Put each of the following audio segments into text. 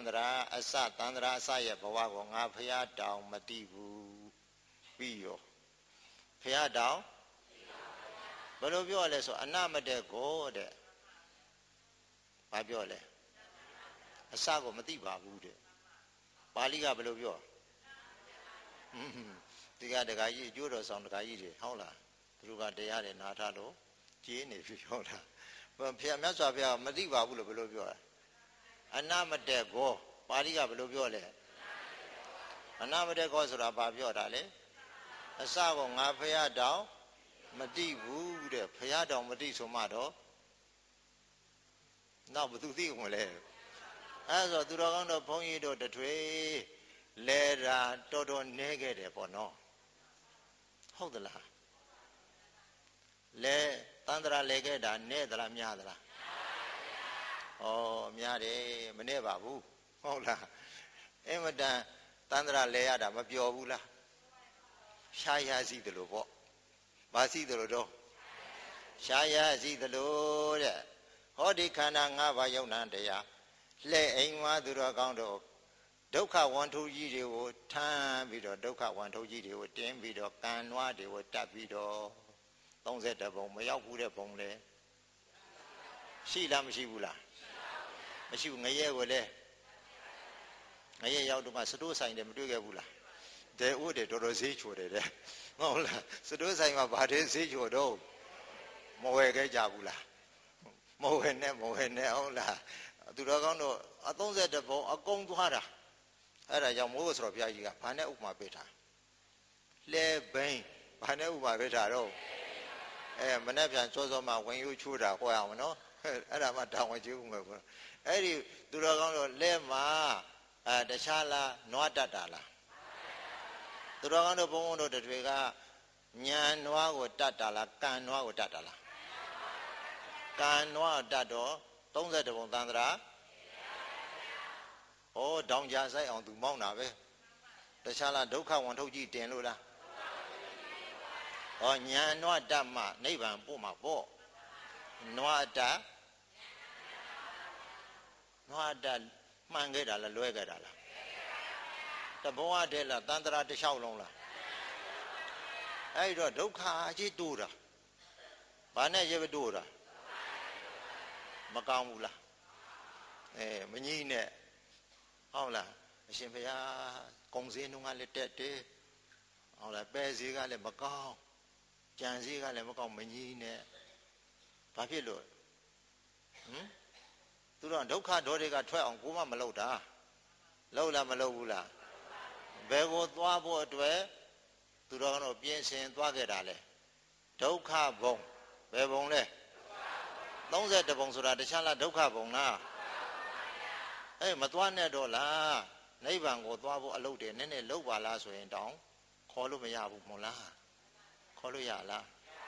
န္တရာအစသန္တရာအစရဲ့ဘဝကိုငါဖရာတောင်မသိဘူးပြီးရောဖရာတောင်ဘယ်လိုပြောလဲဆိုအနမတ္တကိုတဲ့ဘာပြောလဲအစကိုမသိပါဘူးတဲ့ပါဠိကဘယ်လိုပြောဒီကတခါကြီးအကျိုးတော်ဆောင်တခါကြီးတွေဟုတ်လားသူတို့ကတရားတွေနားထားလို့ကြေးနေပြီဟုတ်လားဘုရားမြတ်စွာဘုရားမသိပါဘူးလို့ဘယ်လိုပြောလဲအနမတ္တကိုပါဠိကဘယ်လိုပြောလဲအနမတ္တကိုဆိုတာဘာပြောတာလဲအစကိုငါဖရာတောင်မသိဘူးတဲ့ဖရာတောင်မသိဆိုမှတော့နောက်ဘသူသိဝင်လဲအဲဆိုသူတော်ကောင်းတို့ဘုန်းကြီးတို့တထွေလဲတာတော်တော်နဲခဲ့တယ်ပေါ့နော်ဟုတ်သလားလဲတန္တရာလဲခဲ့တာနဲသလားများသလားများတယ်မနဲ့ပါဘူးဟုတ်လားအင်မတန်တန္တရာလဲရတာမပျော်ဘူးလားရှားရစီတယ်လို့ပေါ့မစီတယ်လို့တော့ရှားရစီတယ်လို့တဲ့ဟောဒီခန္ဓာ၅ပါးယုံနာတရားလှဲ့အိမ်ဝါသူတော်ကောင်းတို့ဒုက္ခဝန်ထုကြီးတွေကိုထမ်းပြီးတော့ဒုက္ခဝန်ထုကြီးတွေကိုတင်းပြီးတော့ကံနွားတွေကိုတတ်ပြီးတော့32ဘုံမရောက်ဘူးတဲ့ဘုံလေရှိလားမရှိဘူးလားမရှိဘူးငရဲကိုလေငရဲရောက်တော့မှစတိုးဆိုင်တယ်မတွေ့ခဲ့ဘူးလားဒဲဥတယ်တော်တော်ဈေးချိုတယ်တဲ့ဟုတ်လားစတိုးဆိုင်မှာဗာတဲ့ဈေးချိုတော့မဝယ်ခဲ့ကြဘူးလားမဝယ်နဲ့ဟုတ်လားသူတော်ကောင်းတို့32ဘုံအကုန်သွားတာအဲ့ဒါကြောင့်မိုးဆိုတော့ဘုရားကြီးကဘာနဲ့ဥပမာပေးတာလဲဘိန်းဘာနဲ့ဥပမာပေးတာတော့မနေ့ပြန်စောစောမှဝင်ယူချိုးတာဟောရအောင်နော်အဲ့ဒါမှတောင်းဝင်ချိုးဦးမယ်ပေါ့အဲ့ဒီသူတော်ကောင်းတို့လဲမှာတခြားလားနွားတတ်တာလားသူတော်ကောင်းတို့ဘုန်းဘုန်းတို့တွေကညာနွားကိုတတ်တာလားကံနွားကိုတတ်တာလားကံနွားတတ်တော့32ဘုံသန္တရာဒေါင်ကြဆိုင်အောင်သူမောင်းတာပဲတခြားလားဒုက္ခဝန်ထုတ်ကြီးတင်လို့လားညာနွားတတ်မှနိဗ္ဗာန်ပို့မှာပေါ့နွားတတ်မှန်ခဲ့တာလားလွဲခဲ့တာလားတဘဝတည်းလားတန္တရာတစ်လျှောက်လုံးလားအဲ့တော့ဒုက္ခကြီးတိုးတာဘာနဲ့ရေတိုးတာမကောင်းဘူးလားမကြီးနဲ့ဟုတ်လားအရှင်ဘုရားကုံစင်းတို့ကလည်းတက်တယ်ဟုတ်လားပဲစည်းကလည်းမကောင်းကြံစည်းကလည်းမကောင်းမကြီးနဲ့ဘာဖြစ်လို့သူတို့ဒုက္ခဒေါတွေကထွက်အောင်ကိုမှမလုပ်တာလုပ်လားမလုပ်ဘူးလားဘယ်ကိုသွားဖို့အတွက်သူတော်ကတော့ပြင်ဆင်သွားခဲ့တာလေဒုက္ခဘုံဘယ်ဘုံလဲ32ဘုံဆိုတာတခြားလားဒုက္ခဘုံလားမသွားနဲ့တော့လားနိဗ္ဗာန်ကိုသွားဖို့အလုပ်တွေနည်းနည်းလုပ်ပါလားဆိုရင်တောင်ခေါ်လို့မရဘူးမို့လားခေါ်လို့ရလား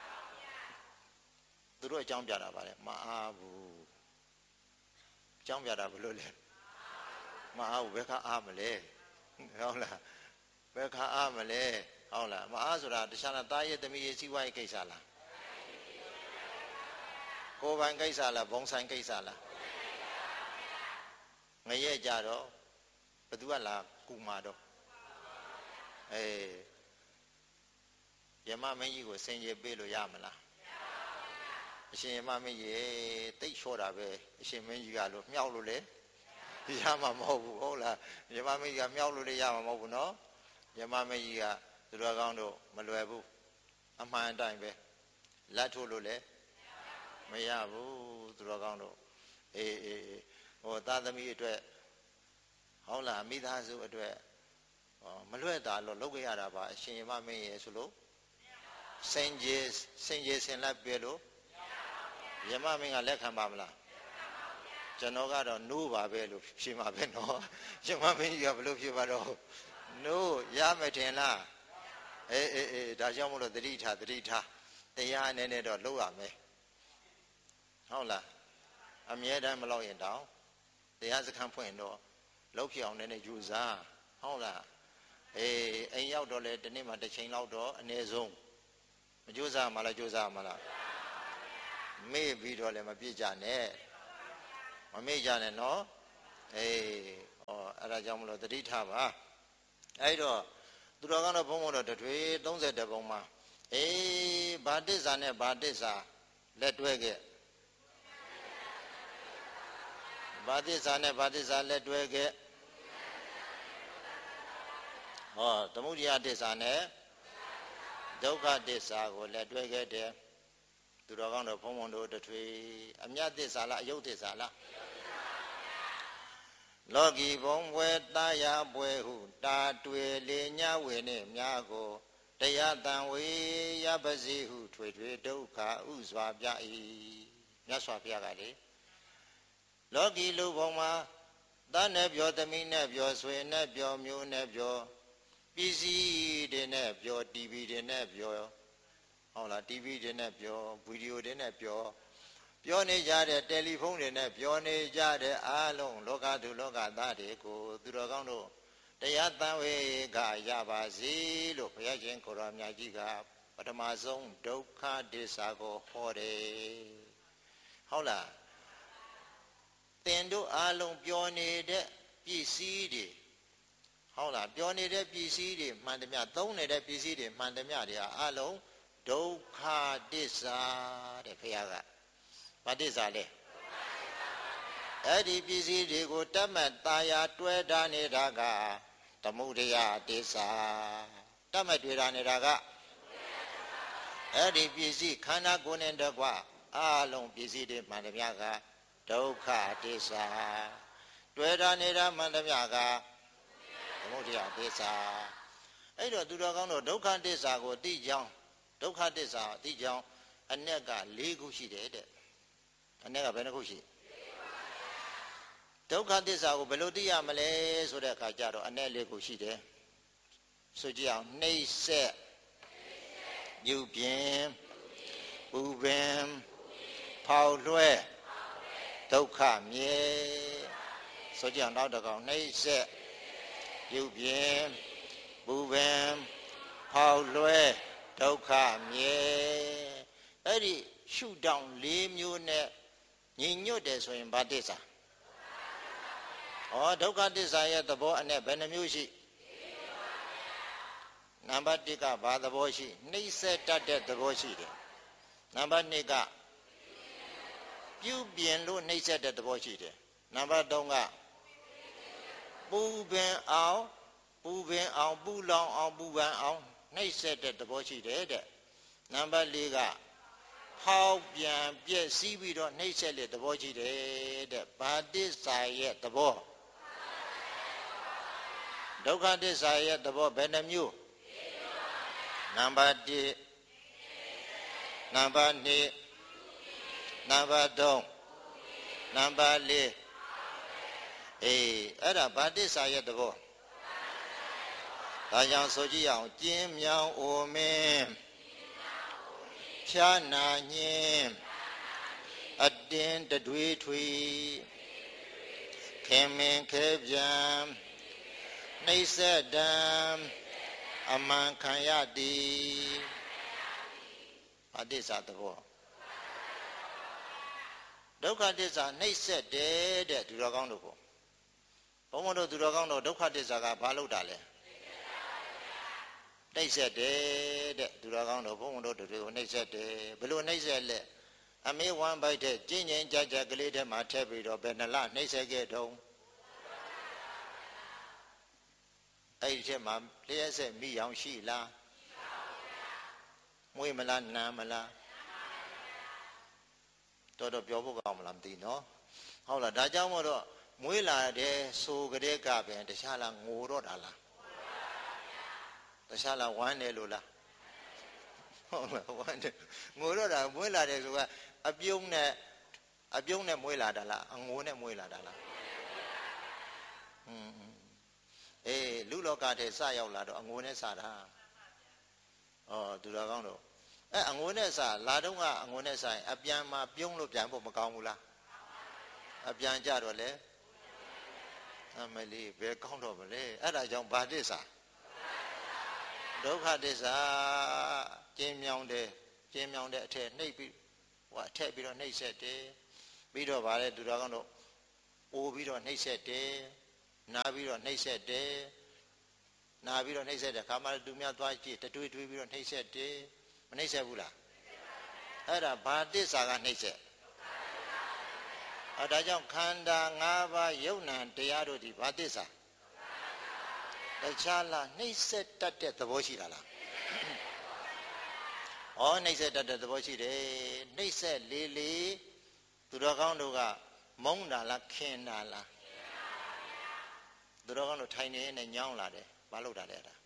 သူတို့အကြောင်းပြတာပါလေမအားဘူးအကြောင်းပြတာဘယ်လိုလဲမအားဘူးဘယ်ခါအားမလဲဟုတ်လားဘယ်ခါအားမလဲဟုတ်လားမအားဆိုတာတခြားလားတာရဲ့သမီးရဲ့စီးပွားရေးကိစ္စလားကိုယ်ပိုင်ကိစ္စလားဘုံဆိုင်ကိစ္စလားငရဲကြတော့ဘသူကလာကူမာတော့ယမမင်းကြီးကိုစင်ကြယ်ပေးလို့ရမလားအရှင်ယမမင်းကြီးတိတ်လျှောတာပဲအရှင်မင်းကြီးကလို့မြောက်လို့လေရမှာမဟုတ်ဘူးဟုတ်လားယမမင်းကြီးကမြောက်လို့လေရမှာမဟုတ်ဘူးနော်ယမမင်းကြီးကသူတော်ကောင်းတို့မလွယ်ဘူးအမှန်အတိုင်းပဲလက်ထိုးလို့လေမရဘူးသူတော်ကောင်းတို့သားသမီးအတွက်ဟုတ်လားမိသားစုအတွက်မလွဲ့တာလို့လုပ်ခဲ့ရတာပါအရှင်ယမမင်းရဲ့ဆိုလို့စင်ကြီးဆင်လက်ပြလို့ယမမင်းကလက်ခံပါမလားကျွန်တော်ကတော့နိုးပါပဲလို့ဖြေမှာပဲနော်ယမမင်းကြီးကဘယ်လိုဖြေပါတော့နိုးရမယ်ထင်လားဒါကြောင့်မလို့သတိထားတရားနည်းနည်းတော့လုပ်ရမယ်ဟုတ်လားအမြဲတမ်းမလုပ်ရင်တောင်တရားစခန်းဖွင့်တော့လောက်ဖြစ်အောင်နည်းနည်းယူစားဟုတ်လားအိမ်ရောက်တော့လေဒီနေ့မှတစ်ချိန်လောက်တော့အနည်းဆုံးမကြိုးစားမှလားကြိုးစားမှလားမေ့ပြီးတော့လည်းမပြစ်ကြနဲ့မမေ့ကြနဲ့နော်ဒါကြောင့်မလို့တတိထားပါအဲ့တော့သူတော်ကတော့ဘုံဘုံတော့တထွေ30ပုံမှာဘာတစ္ဆာနဲ့ဘာတစ္ဆာလက်တွဲခဲ့ဘာတစ္ဆာနဲ့ဘာတစ္ဆာလက်တွဲခဲ့ဟောသမုဒယတစ္ဆာနဲ့ဒုက္ခတစ္ဆာကိုလက်တွဲခဲ့တယ်သူတော်ကောင်းတို့ဘုံဘုံတို့တထွေအမြတ်တစ္ဆာလားအယုတ်တစ္ဆာလားလောကီဘုံဘွယ်တာယာဘွယ်ဟုတာတွေ့လေညဝေနှင့်များကိုတရားတန်ဝေရပစီဟုထွေထွေဒုက္ခဥစွာပြ၏မြတ်စွာဘုရားကလေလောကီလူဘုံမှာသားနဲ့ပြောသမီးနဲ့ပြောဆွေနဲ့ပြောမျိုးနဲ့ပြောပစ္စည်းတွေနဲ့ပြော TV တွေနဲ့ပြောဟုတ်လား TV တွေနဲ့ပြောဗီဒီယိုတွေနဲ့ပြောနေကြတဲ့တယ်လီဖုန်းတွေနဲ့ပြောနေကြတဲ့အားလုံးလောကသူလောကသားတွေကိုသူတော်ကောင်းတို့တရားတန်ဝေကရပါစေလို့ဘုရားရှင်ကိုရောမြတ်ကြီးကပထမဆုံးဒုက္ခဒိသကိုဟောတယ်ဟုတ်လားသင်တို့အားလုံးပြောနေတဲ့ပစ္စည်းတွေဟုတ်လားပြောနေတဲ့ပစ္စည်းတွေမှန်သမျှသုံးနေတဲ့ပစ္စည်းတွေမှန်သမျှတွေအားလုံးဒုက္ခဒိသတဲ့ဘုရားကဘာဒိသလဲအဲ့ဒီပစ္စည်းတွေကိုတတ်မှတ်ตาယာတွဲတာနေတာကသမုဒယဒိသတတ်မှတ်တွေ့တာနေတာကအဲ့ဒီပစ္စည်းခန္ဓာကိုယ်နဲ့တကွအားလုံးပစ္စည်းတွေမှန်သမျှကဒုက္ခဒိသတွေ့တာနေတာမှန်သမျှကသမုဒယဒိသအဲ့တော့သူတော်ကောင်းတို့ဒုက္ခဒိသကိုသိကြောင်းဒုက္ခဒိသသိကြောင်းအ내က၄ခုရှိတယ်တဲ့အ내ကဘယ်နှခုရှိဒုက္ခသစ္စာကိုဘယ်လိုသိရမလဲဆိုတဲ့အခါကျတော့အ내၄ခုရှိတယ်ဆိုကြည့်အောင်နှိမ့်ဆက်ပြုပြင်ပူပင်ဖောက်လွှဲဒုက္ခမြဲဆိုကြည့်အောင်နောက်တစ်ကောင်နှိမ့်ဆက်ပြုပြင်ပူပင်ဖောက်လွှဲဒုက္ခမြဲအဲ့ဒီရှုတောင်း၄မျိုးနဲ့ညီညွတ်တယ်ဆိုရင်ဘာသစ္စာဒုက္ခသစ္စာရဲ့သဘောအ내ဘယ်နှမျိုးရှိနံပါတ်1ကဘာသဘောရှိနှိမ့်ဆက်တတ်တဲ့သဘောရှိတယ်နံပါတ်2ကပြုပြင်လို့နှိမ့်ဆက်တဲ့သဘောရှိတယ်နံပါတ်3ကပူပင်အောင်ပူလောင်အောင်ပူပန်အောင်နှိမ့်ဆက်တဲ့သဘောရှိတယ်တဲ့နံပါတ်4ကဖောက်ပြန်ပြည့်စည်းပြီးတော့နှိမ့်ဆက်တဲ့သဘောရှိတယ်တဲ့ဘာသစ္စာရဲ့သဘောဒုက္ခသစ္စာရဲ့သဘောဘယ်နှမျိုးနံပါတ်1နံပါတ်2နံပါတ်3နံပါတ်4အဲ့ဒါဘာသစ္စာရဲ့သဘောဒါကြောင့်ဆိုကြည့်အောင်ကျင်းမြောင်းအိုမင်းဖြာနာညင်းအတင်းတတွေးထွေခင်မင်ခဲပြန်နှိမ့်ဆက်တံအမှန်ခံရသည်ဘာသစ္စာသဘောဒုက္ခသစ္စာနှိမ့်ဆက်တယ်တဲ့သူတော်ကောင်းတို့ကိုဘုံဘုံတို့သူတော်ကောင်းတို့ဒုက္ခသစ္စာကဘာလို့တာလဲနှိမ့်ဆက်တယ်တဲ့သူတော်ကောင်းတို့ဘုံဘုံတို့တွေကိုနှိမ့်ဆက်တယ်ဘယ်လိုနှိမ့်ဆက်လဲအမေဝမ်းပိုက်တဲ့ကျင်းချင်းကြကြကလေးထဲမှာထည့်ပြီးတော့ဘယ်နှလနှိမ့်ဆက်ခဲ့တုံးအဲ့ဒီထဲမှာလျှက်ဆက်မိအောင်ရှိလားမွေးမလားနာမလားတော်ပြောဖို့ကောင်းမလားမသိနော်ဟုတ်လားဒါကြောင့်မို့တော့မွေးလာတဲ့ဆိုကြတဲ့ကပင်တခြားလားငိုတော့တာလားတခြားလားဝမ်းတယ်လို့လားဟုတ်လားဝမ်းတယ်ငိုတော့တာမွေးလာတယ်ဆိုကအပြုံးနဲ့မွေးလာတာလားအငိုနဲ့မွေးလာတာလားလူလောကထဲစရောက်လာတော့အငိုနဲ့စတာသူတော်ကောင်းတော့အငိုနဲ့စလာတော့ကအငိုနဲ့စရင်အပြန်မှာပြုံးလို့ပြန်ဖို့မကောင်းဘူးလားအပြန်ကြတော့လေအမလေးဘယ်ကောင်းတော့မလဲအဲ့ဒါကြောင့်ဘာသစ္စာဒုက္ခသစ္စာကျင်းမြောင်းတဲ့အထက်နှိပ်ပြီးအထက်ပြီးတော့နှိပ်ဆက်တယ်ပြီးတော့ဗါလဲသူတော်ကောင်းတို့ပို့ပြီးတော့နှိပ်ဆက်တယ်နာပြီးတော့နှိမ့်ဆက်တယ်နာပြီးတော့နှိမ့်ဆက်တယ်ခါမှတူများသွားကြည့်တတွေးပြီးတော့နှိမ့်ဆက်တယ်မနှိမ့်ဆက်ဘူးလားအဲ့ဒါဘာတစ္ဆာကနှိမ့်ဆက်ဒါကြောင့်ခန္ဓာ၅ပါးယုံ nant တရားတို့ဒီဘာတစ္ဆာတခြားလားနှိမ့်ဆက်တတ်တဲ့သဘောရှိတာလားနှိမ့်ဆက်တတ်တဲ့သဘောရှိတယ်နှိမ့်ဆက်လေးလေးသူတော်ကောင်းတို့ကမုန်းတာလားခင်တာလားသူတော်ကောင်းတို့ထိုင်နေနဲ့ညောင်းလာတယ်ဘာလို့တာလဲအဲ့ဒါ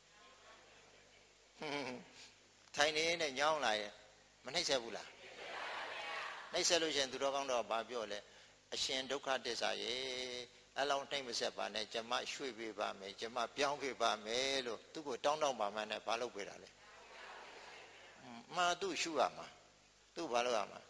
ထိုင်နေနဲ့ညောင်းလာရဲ့မနှိမ့်ဆက်ဘူးလားနှိမ့်ဆက်လို့ရှင်သူတော်ကောင်းတို့ကဘာပြောလဲအရှင်ဒုက္ခတစ္ဆာရဲ့အလောင်းနှိမ့်မဆက်ပါနဲ့ကျမရွှေ့ပေးပါမယ်ကျမပြောင်းပေးပါမယ်လို့သူ့ကိုတောင်းပါမှန်းနဲ့ဘာလုပ်ပေးတာလဲမှာသူ့ရှုရမှာသူ့ဘာလုပ်ရမှာ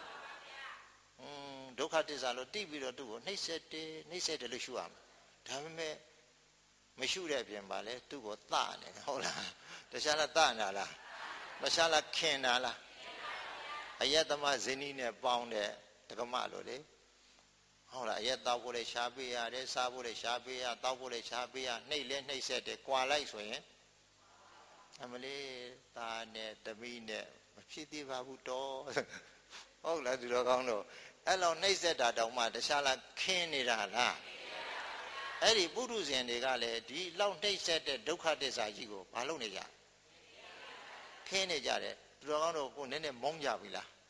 ဒုက္ခတစ္ဆာလို့တိပြီးတော့သူ့ကိုနှိမ့်ဆက်တယ်လို့ရှုရမှာဒါပေမဲ့မရှုတဲ့အပြင်ပါလေသူ့ကိုသနေတယ်ဟုတ်လားတခြားလားသနာလားမခြားလားခင်တာလားအယတ္တမဇနီးနဲ့ပေါင်းတဲ့ဒကမလို့လေဟုတ်လားအယက်တောက်ဖို့လည်းရှားပေးရတယ်စားဖို့လည်းရှားပေးရတောက်ဖို့လည်းရှားပေးရနှိမ့်လဲနှိမ့်ဆက်တယ်ကွာလိုက်ဆိုရင်အမလေးသားနဲ့သမီးနဲ့မဖြစ်သေးပါဘူးတော့ဟုတ်လားသူတော်ကောင်းတို့အဲ့လောက်နှိမ့်ဆက်တာတောင်မှတခြားလားခင်းနေတာလားအဲ့ဒီပုထုဇဉ်တွေကလည်းဒီလောက်နှိမ့်ဆက်တဲ့ဒုက္ခတစ္ဆာကြီးကိုဘာလုပ်နေကြခင်းနေကြတယ်သူတော်ကောင်းတို့ကိုနည်းနည်းမုန်းကြပြီလား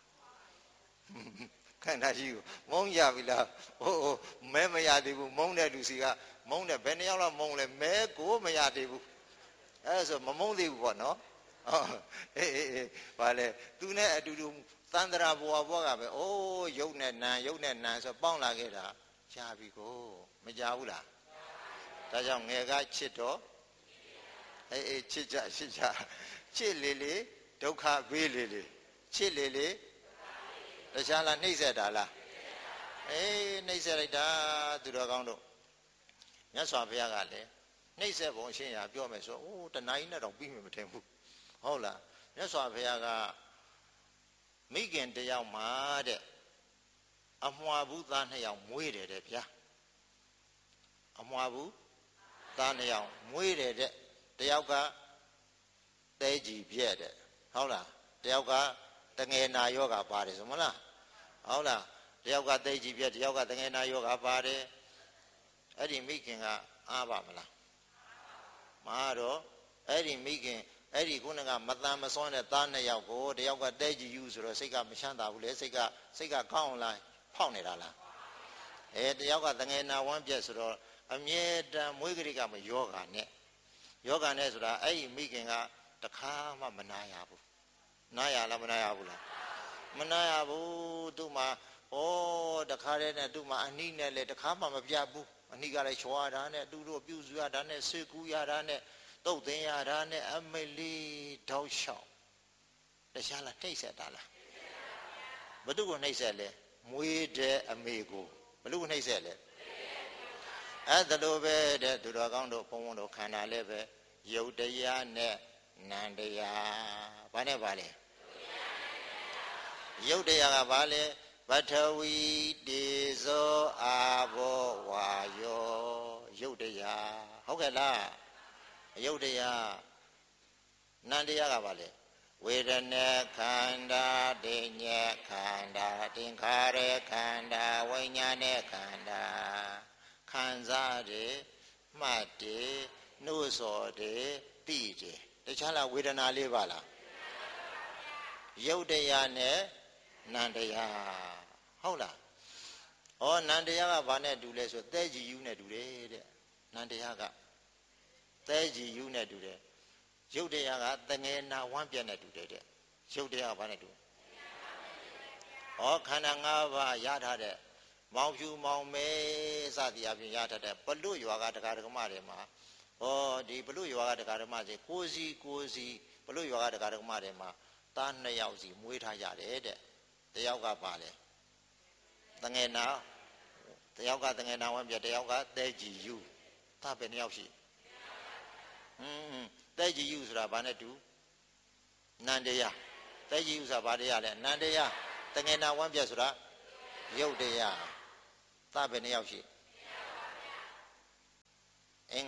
ခန္ဓာကြီးကိုမုန်းကြပြီလားမဲမရသေးဘူးမုန်းတဲ့လူစီကမုန်းတယ်ဘယ်နှယောက်လောက်မုန်းလဲမဲကိုမရသေးဘူးအဲ့ဆိုမမုန်းသေးဘူးပေါ့နော်အေးဘာလဲသူနဲ့အတူတူသန္တရာဘဝကပဲရုပ်နဲ့နာဆိုပေါင်းလာခဲ့တာကြာပြီကိုမကြဘူးလားဒါကြောင့်ငယ်ကချစ်တော့အေးချစ်ကြချစ်လေဒုက္ခဘေးလေချစ်လေတခြားလားနှိမ့်ဆက်တာလားနှိမ့်ဆက်လိုက်တာသူတော်ကောင်းတို့မြတ်စွာဘုရားကလည်းနှိမ့်ဆက်ပုံအရှင်းရာပြောမယ်ဆိုတဏှာကြီးနဲ့တော့ပြီးမှမထင်ဘူးဟုတ်လားမြတ်စွာဘုရားကမိခင်တယောက်မှာတဲ့အမွှာဘူးသား2ယောက်မွေးတယ်တဲ့ဗျာအမွှာဘူးသား2ယောက်မွေးတယ်တဲ့တယောက်ကတဲကြီးပြက်တဲ့ဟုတ်လားတယောက်ကတငယ်နာယောဂပါတယ်ဆိုမလားဟုတ်လားတယောက်ကသိကြီးပြက်တယောက်ကတငယ်နာယောဂပါတယ်အဲ့ဒီမိခင်ကအားပါမလားမအားတော့အဲ့ဒီမိခင်အဲ့ဒီခုနကမတန်မစွန်းတဲ့သား2ယောက်ကိုတယောက်ကတဲကြီးယူဆိုတော့စိတ်ကမချမ်းသာဘူးလေစိတ်ကကောင်းလားဖောက်နေတာလားတယောက်ကတငယ်နာဝမ်းပြက်ဆိုတော့အမြဲတမ်းမွေးကလေးကမယောဂနဲ့ဆိုတာအဲ့ဒီမိခင်ကတခါမှမနာရဘူးနားရလားမနားရဘူးလားမနားရဘူးသူ့မှာတခါတည်းနဲ့သူ့မှာအနှိနဲ့လေတခါမှမပြတ်ဘူးအနှိကလည်းချောရတာနဲ့သူတို့ပြုစုရတာနဲ့ဆွေကူရတာနဲ့တုတ်သိမ်းရတာနဲ့အမေလေးတောက်လျှောက်တခြားလားနှိမ့်ဆက်တာလားဘသူကိုနှိမ့်ဆက်လဲမွေးတဲ့အမေကိုဘလူကိုနှိမ့်ဆက်လဲအဲ့ဒါလိုပဲတဲ့သူတော်ကောင်းတို့ဘုံဘုံတို့ခန္ဓာလည်းပဲယုတ်တရားနဲ့နန္တရားဘာနဲ့ပါလဲယုတ်တရားကဘာလဲပထဝီတေဇောအာဘောဝါယောယုတ်တရားဟုတ်ကဲ့လားယုတ်တရားနန္တရားကဘာလဲဝေဒနာခန္ဓာဒိညာခန္ဓာသင်္ခါရခန္ဓာဝိညာဉ်နဲ့ခန္ဓာခံစားတယ်မှတ်တယ်နှုတ်ဆော်တယ်သိတယ်တခြားလားဝေဒနာလေးပါလားယုတ်တရားနဲ့နန္တရားဟုတ်လားနန္တရားကဘာနဲ့တူလဲဆိုသဲကြည်ယူနဲ့တူတယ်တဲ့နန္တရားကသဲကြည်ယူနဲ့တူတယ်ယုတ်တရားကတငယ်နာဝမ်းပြက်နဲ့တူတယ်တဲ့ယုတ်တရားကဘာနဲ့တူခန္ဓာ၅ပါးရထားတဲ့မောင်ဖြူမောင်မဲစသည်အပြင်ရထားတဲ့ပလွတ်ရွာကတရားဓမ္မတွေမှာဒီပလွတ်ရွာကတရားဓမ္မတွေကိုစီပလွတ်ရွာကတရားဓမ္မတွေမှာသား2ယောက်စီမွေးထားကြတယ်တဲ့တယောက်ကပါလေတငယ်နာတယောက်ကတငယ်နာဝမ်းပြတယောက်ကတဲကြည်ယူသားပဲ2ယောက်ရှိတဲကြည်ယူဆိုတာဘာနဲ့တူနန္တရားတဲကြည်ယူဆိုတာဘာတရားလဲနန္တရားတငယ်နာဝမ်းပြဆိုတာယုတ်တရားသားပဲ2ယောက်ရှိ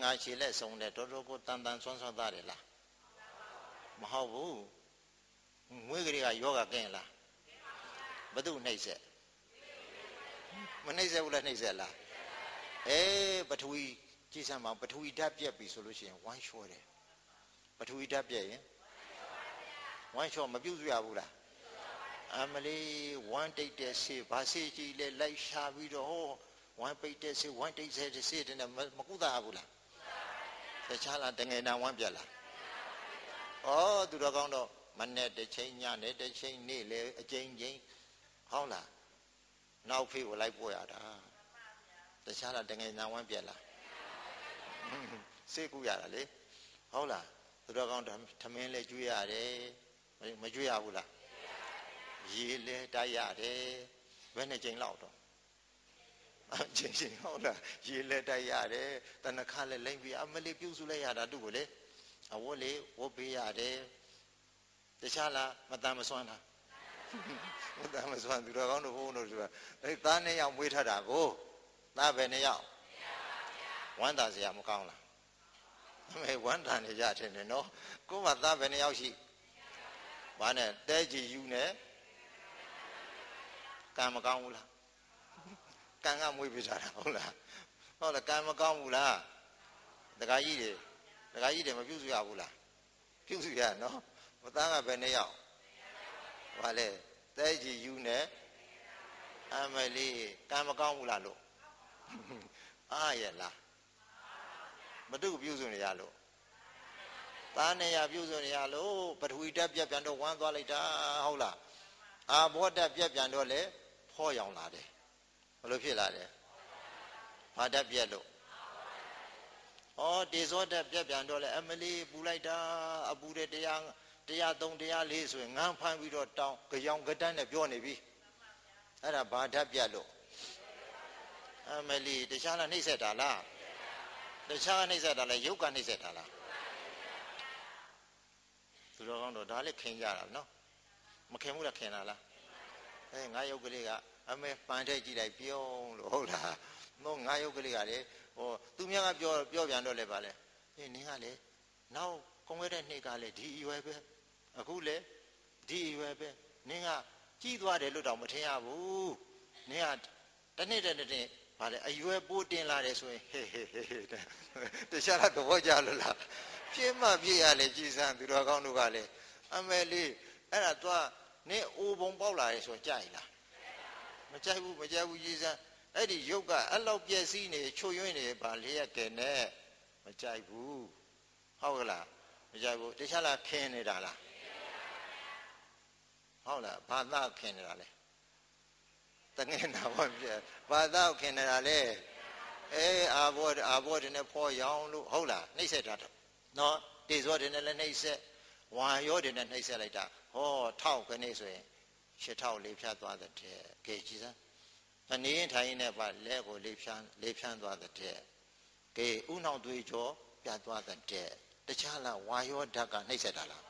ငါခြေလက်ဆုံးတဲ့တော်တော်ကိုတန်တန်ဆွမ်းဆွမ်းသားတယ်လားမဟုတ်ဘူးမွေးကလေးကယောဂကင်းလားဘသူနှိမ့်ဆက်မနှိမ့်ဆက်ဘူးလားနှိမ့်ဆက်လားပထဝီကြည့်စမ်းပါပထဝီဓာတ်ပြက်ပြီဆိုလို့ရှိရင်ဝိုင်းလျှောတယ်ပထဝီဓာတ်ပြက်ရင်ဝိုင်းလျှောမပြုတ်ရဘူးလားအမလေးဝမ်းတိတ်တဲ့ဆေးဘာဆေးကြီးလဲလိုက်ရှာပြီးတော့ဟောဝမ်းပိတ်တဲ့ဆေးဝမ်းတိတ်တဲ့ဆေးတဲ့မကုသဘူးလားတခြားလားတငယ်နာဝမ်းပြက်လားသူတော်ကောင်းတော့မနဲ့တစ်ချိန်ညနဲ့တစ်ချိန်နေ့လေအချိန်ချင်းဟောင်းလားနောက်ဖေးကိုလိုက်ပို့ရတာတခြားလားတငယ်နာဝမ်းပြက်လားဆေးကုရတာလေဟုတ်လားသူတော်ကောင်းထမင်းလဲကျွေးရတယ်မကျွေးရဘူးလားရေလဲတိုက်ရတယ်ဘယ်နဲ့ချိန်လောက်တော့ချိန်ဟုတ်လားရေလဲတိုက်ရတယ်တဏခါလဲလိမ့်ပြီးအမလေးပြုတ်စုလိုက်ရတာသူ့ကိုလေအဝတ်လေးဝတ်ပေးရတယ်တခြားလားမတန်မစွမ်းလားမတန်မစွမ်းသူတော်ကောင်းတို့ဘုန်းတို့ဆိုတာသား2ယောက်မွေးထားတာကိုသားပဲ2ယောက်ဝမ်းသာစရာမကောင်းလားအမေဝမ်းသာနေကြတယ်နော်ကိုမသားပဲ2ယောက်ရှိဘာနဲ့တဲကြီးယူနဲ့ကံမကောင်းဘူးလားကံကမွေးပေးထားတာဟုတ်လားကံမကောင်းဘူးလားတခါကြီးတွေမပြုစုရဘူးလားပြုစုရနော်မသားကပဲ2ယောက်ဘာလဲတဲကြီးယူနဲ့အမလေးကံမကောင်းဘူးလားလို့အားရလားမတုပြုစုနေရလို့သားနေရပြုစုနေရလို့ပထဝီဓာတ်ပြက်ပြန်တော့ဝမ်းသွားလိုက်တာဟုတ်လားအာဘောဓာတ်ပြက်ပြန်တော့လေဖောရောင်လာတယ်ဘယ်လိုဖြစ်လာတယ်ဘာဓာတ်ပြက်လို့တေဇောဓာတ်ပြက်ပြန်တော့လေအမလီပူလိုက်တာအပူတဲ့103 104ဆိုရင်ငန်းဖမ်းပြီးတော့တောင်းကြောင်ကတန်းနဲ့ပြောနေပြီအဲ့ဒါဘာဓာတ်ပြက်လို့အမလီတခြားလားနှိမ့်ဆက်တာလားတခြားနှိမ့်ဆက်တာလဲယုတ်ကနှိမ့်ဆက်တာလားသူတော်ကောင်းတော့ဒါလည်းခင်ကြတာနော်မခင်ဘူးလားခင်တာလားငါယုတ်ကလေးကအမေပန်ထည့်ကြည့်လိုက်ပြုံးလို့ဟုတ်လားတော့ငါယုတ်ကလေးကလေသူများကပြောပြန်တော့လဲပါလေနင်းကလေနောက်ကုံခဲ့တဲ့နှစ်ကလေဒီအရွယ်ပဲအခုလေဒီအရွယ်ပဲနင်းကကြီးသွားတယ်လို့တော့မထင်ရဘူးနင်းကတစ်နှစ်ဗါလေအရွယ်ပိုးတင်လာတယ်ဆိုရင်ဟေးတခြားသဘောကျလို့လားပြင်းမှပြည့်ရလေကြည်စမ်းသူတော်ကောင်းတို့ကလေအမေလေးအဲ့ဒါသွားနင်းအိုးပုံပေါက်လာတယ်ဆိုကြိုက်လားမကြိုက်ဘူးကြည်စမ်းအဲ့ဒီရုပ်ကအဲ့လောက်ပြည့်စည်နေချို့ယွင်းနေဗာလျက်ကဲနဲ့မကြိုက်ဘူးဟုတ်ကလားမကြိုက်ဘူးတခြားလားခင်းနေတာလားဟုတ်လားဘာသာခင်းနေတာလဲတငယ်နာဝပြဘာသာခင်းနေတာလဲအာဘောတနဲ့ဖောရောင်လို့ဟုတ်လားနှိမ့်ဆက်တာနော်တေဇောတွေနဲ့လည်းနှိမ့်ဆက်ဝါရောတွေနဲ့နှိမ့်ဆက်လိုက်တာဟောထောက်ခနေဆိုရင်8000လေးဖြတ်သွားတဲ့ကဲကြည်စမ်းအနေရင်ထိုင်နေပါလက်ကိုလေးဖြန်းသွားတဲ့ကဲဥနှောင်သွေးကြောပြတ်သွားတဲ့တခြားလားဝါရောဓာတ်ကနှိမ့်ဆက်တာလား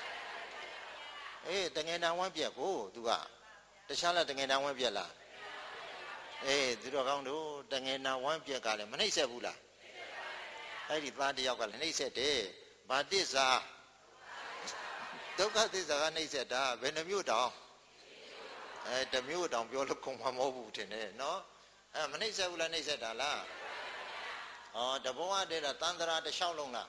တငယ်တန်ဝမ်းပြက်ကိုသူကတခြားလားတငယ်တန်ဝမ်းပြက်လားသူတော်ကောင်းတို့တငယ်တန်ဝမ်းပြက်ကလည်းမနှိမ့်ဆက်ဘူးလားအဲ့ဒီသားတယောက်ကလည်းနှိမ့်ဆက်တယ်ဘာတစ္ဆာဒုက္ခသစ္စာကနှိမ့်ဆက်တာဘယ်နှမျိုးတောင်တမျိုးတောင်ပြောလို့ခုံမမဟုတ်ဘူးထင်တယ်နော်မနှိမ့်ဆက်ဘူးလားနှိမ့်ဆက်တာလားတဘဝတည်းလားတန်တရာတစ်လျှောက်လုံးလား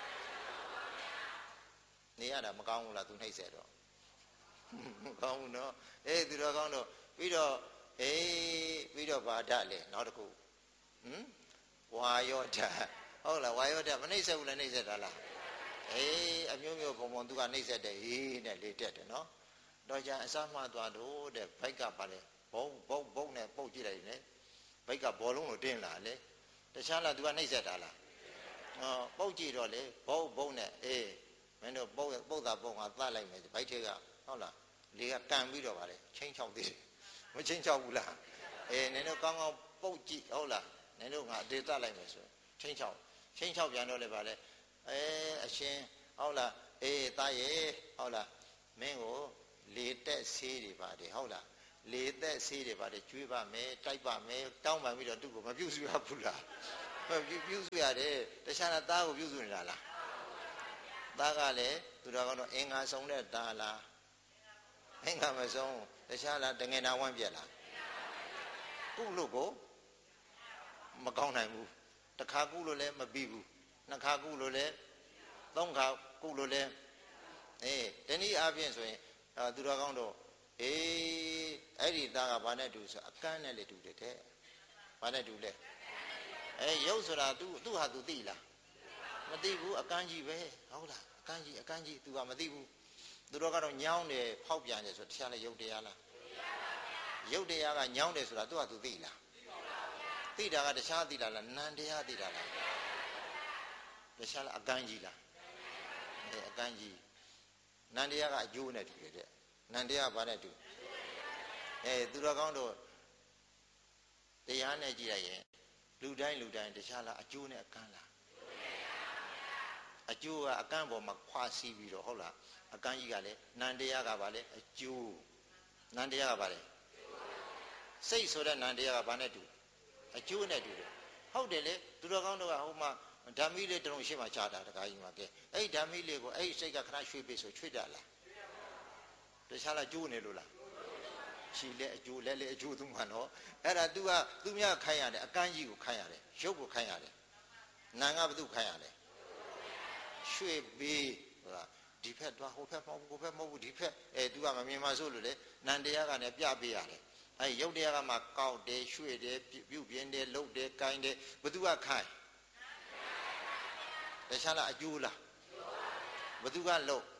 နေရတာမကောင်းဘူးလားသူနှိမ့်ဆက်တော့မကောင်းဘူးနော်သူတော်ကောင်းတော့ပြီးတော့ဘာဓာတ်လဲနောက်တစ်ခုဝါယောဓာတ်ဟုတ်လားဝါယောဓာတ်မနှိမ့်ဆက်ဘူးလားနှိမ့်ဆက်တာလားအမျိုးမျိုးပုံသူကနှိမ့်ဆက်တယ်နဲ့လေးတက်တယ်နော်တော့ကြအစမှသွားတော့တဲ့ဘိုက်ကပါလေဘုံနဲ့ပုတ်ကြည့်လိုက်နေဘိုက်ကဘောလုံးကိုတင်းလာလေတခြားလားသူကနှိမ့်ဆက်တာလားပုတ်ကြည့်တော့လေဘုံနဲ့မင်းတို့ပုတ်တာပုံကသတ်လိုက်မယ်ဘိုက်ထဲကဟုတ်လားလေကကန်ပြီးတော့ပါလေချင်းချောက်သေးတယ်မချင်းချောက်ဘူးလားနင်တို့ကောင်းကောင်းပုတ်ကြည့်ဟုတ်လားနင်တို့ငါအသေးသတ်လိုက်မယ်ဆိုချင်းချောက်ပြန်တော့လေပါလေအရှင်ဟုတ်လားတားရဲ့ဟုတ်လားမင်းကိုလေတက်ဆေးတွေပါတယ်ဟုတ်လားလေတက်ဆေးတွေပါတယ်ကျွေးပါမယ်တိုက်ပါမယ်တောင်းပန်ပြီးတော့သူ့ကိုမပြုတ်စုရဘူးလားပြုစုရတယ်တခြားလားသားကိုပြုစုနေတာလားသားကလည်းသူတော်ကောင်းတော့အင်္ဂါဆုံးတဲ့သားလားအင်္ဂါမဆုံးတခြားလားတငယ်နာဝမ်းပြက်လားကုလို့ကိုမကောင်းနိုင်ဘူးတစ်ခါကုလို့လည်းမပြီးဘူးနှစ်ခါကုလို့လည်းသုံးခါကုလို့လည်းတနည်းအားဖြင့်ဆိုရင်သူတော်ကောင်းတော့အဲ့ဒီသားကဘာနဲ့တူဆိုအကန့်နဲ့လေတူတယ်တဲ့ဘာနဲ့တူလဲရုပ်ဆိုတာ तू ဟာ तू သိလားမသိဘူးအကန့်ကြီးပဲဟုတ်လားအကန့်ကြီး तू ကမသိဘူးသူတို့ကတော့ညောင်းတယ်ဖောက်ပြန်တယ်ဆိုတရားလည်းရုပ်တရားလားရုပ်တရားကညောင်းတယ်ဆိုတာ तू ဟာ तू သိလားသိတာကတခြားသိတာလားနံတရားသိတာလားတခြားလားအကန့်ကြီးလားအကန့်ကြီးနံတရားကအကျိုးနဲ့တူတယ်တဲ့နံတရားဘာနဲ့တူသူတော်ကောင်းတို့တရားနဲ့ကြည့်လိုက်ရင်လူတိုင်းတခြားလားအကျိုးနဲ့အကန့်လားအကျိုးကအကန့်ပေါ်မှာခွာစီးပြီးတော့ဟုတ်လားအကန့်ကြီးကလည်းနံတရားကဘာလဲအကျိုးနံတရားကဘာလဲစိတ်ဆိုတဲ့နံတရားကဘာနဲ့တူအကျိုးနဲ့တူတယ်ဟုတ်တယ်လေသူတော်ကောင်းတို့ကဟိုမှာဓာမီလေးတုံးရှိမှချတာတခါကြီးမှာကဲအဲ့ဓာမီလေးကိုအဲ့စိတ်ကခဏရွှေ့ပေးဆိုချွေ့တာလားတခြားလားကျိုးနေလို့လားခြေလက်အကျိုးလက်အကျိုးသူမှနော်အဲ့ဒါ तू ကသူများခိုင်းရတယ်အကန့်ကြီးကိုခိုင်းရတယ်ရုပ်ကိုခိုင်းရတယ်နာငါဘသူခိုင်းရတယ်ရွှေ့ပေးဆိုတာဒီဖက်သွားဟိုဖက်မဟုတ်ဘူးဟိုဖက်မဟုတ်ဘူးဒီဖက်तू ကမမြင်ပါစို့လို့လေနန္တရားကလည်းပြပေးရတယ်အဲ့ရုပ်တရားကမှကောက်တယ်ရွှေ့တယ်ပြုတ်ပြင်းတယ်လှုပ်တယ်ကိုင်းတယ်ဘသူကခိုင်းတခြားလားအကျိုးလားဘသူကလှုပ်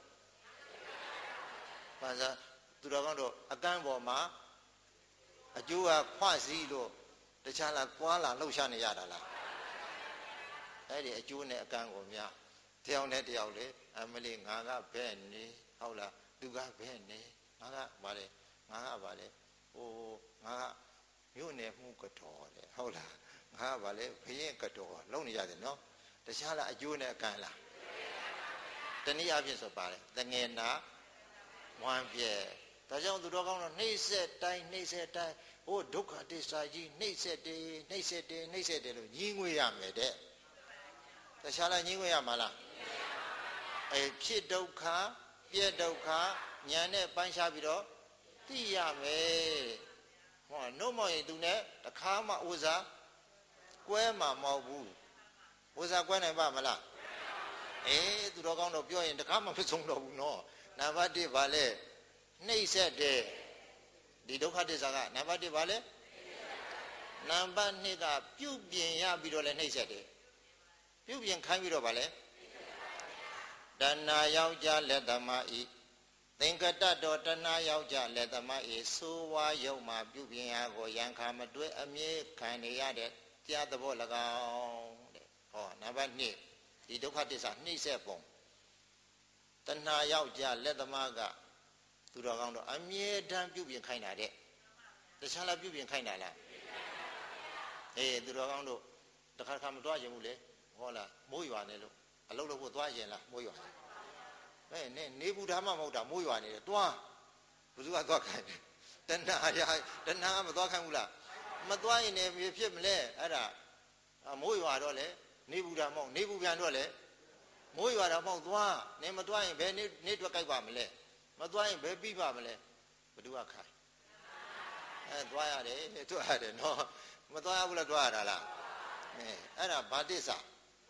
ဘာသာသူတော်ကောင်းတို့အကန့်ပေါ်မှာအကျိုးကခွစည်းလို့တခြားလားပွားလာလှုပ်ရှားနေရတာလားအဲ့ဒီအကျိုးနဲ့အကန့်ကိုများတယောက်နဲ့တယောက်လေအမလေးငါကဘဲ့နေဟုတ်လားသူကဘဲ့နေငါကဗါလေငါကဗါလေဟိုငါကမြို့နယ်မှုကတော်လေဟုတ်လားငါကဗါလေဘရင်ကတော်လုံနေရတယ်နော်တခြားလားအကျိုးနဲ့အကန့်လားတနည်းအားဖြင့်ဆိုပါတယ်တငယ်နာဝမ်းပြဲဒါကြောင့်သူတော်ကောင်းတော့နှိမ့်ဆက်တိုင်းဟိုဒုက္ခသစ္စာကြီးနှိမ့်ဆက်တယ်လို့ညင်းငွေရမယ်တဲ့တခြားလားညင်းငွေရမှာလားဖြစ်ဒုက္ခပြည့်ဒုက္ခဉာဏ်နဲ့ပိုင်းခြားပြီးတော့သိရမယ်ဟောနှုတ်မောင်ရင်သူနဲ့တခါမှဥစားကွဲမှာမဟုတ်ဘူးဥစားကွဲနိုင်ပါမလားသူတော်ကောင်းတော့ပြောရင်တခါမှမဆုံးတော့ဘူးနော်နံပါတ်1ဘာလဲနှိမ့်ဆက်တယ်ဒီဒုက္ခသစ္စာကနံပါတ်1ဘာလဲနံပါတ်2ကပြုပြင်ရပြီးတော့လည်းနှိမ့်ဆက်တယ်ပြုပြင်ခိုင်းပြီးတော့ဘာလဲတဏှာယောက်ျားလက်သမားဤသင်္ကတတော်တဏှာယောက်ျားလက်သမားဤဆိုးဝါးယုံမှာပြုပြင်ရကိုရန်ခါမတွဲအမြဲခံနေရတဲ့တရားသဘော၎င်းတဲ့ဟောနံပါတ်2ဒီဒုက္ခသစ္စာနှိမ့်ဆက်ပုံတဏှာယောက်ျားလက်သမားကသူတော်ကောင်းတော့အမြဲတမ်းပြုပြင်ခိုင်းတာတဲ့တခြားလားပြုပြင်ခိုင်းတာလားသူတော်ကောင်းတို့တခါမတွားခြင်းဘူးလေဟောလားမိုးရွာနေလို့အလုပ်လုပ်ဖို့တွားရင်လားမိုးရွာနေဘူးဓမ္မမဟုတ်တာမိုးရွာနေတယ်တွားဘယ်သူကတွားခိုင်းတယ်တဏှာမတွားခိုင်းဘူးလားမတွားရင်လည်းဖြစ်မလဲအဲ့ဒါမိုးရွာတော့လေနေဘူးဓမ္မမဟုတ်နေဘူးပြန်တော့လေမိုးရွာတော့မဟုတ်သွားနေမတွားရင်ဘယ်နေတွက်ကြိုက်ပါမလဲမတွားရင်ဘယ်ပြီးပါမလဲဘယ်သူကခိုင်းတွားရတယ်နော်မတွားရဘူးလားတွားရတာလားအဲ့ဒါဘာသစ္စာ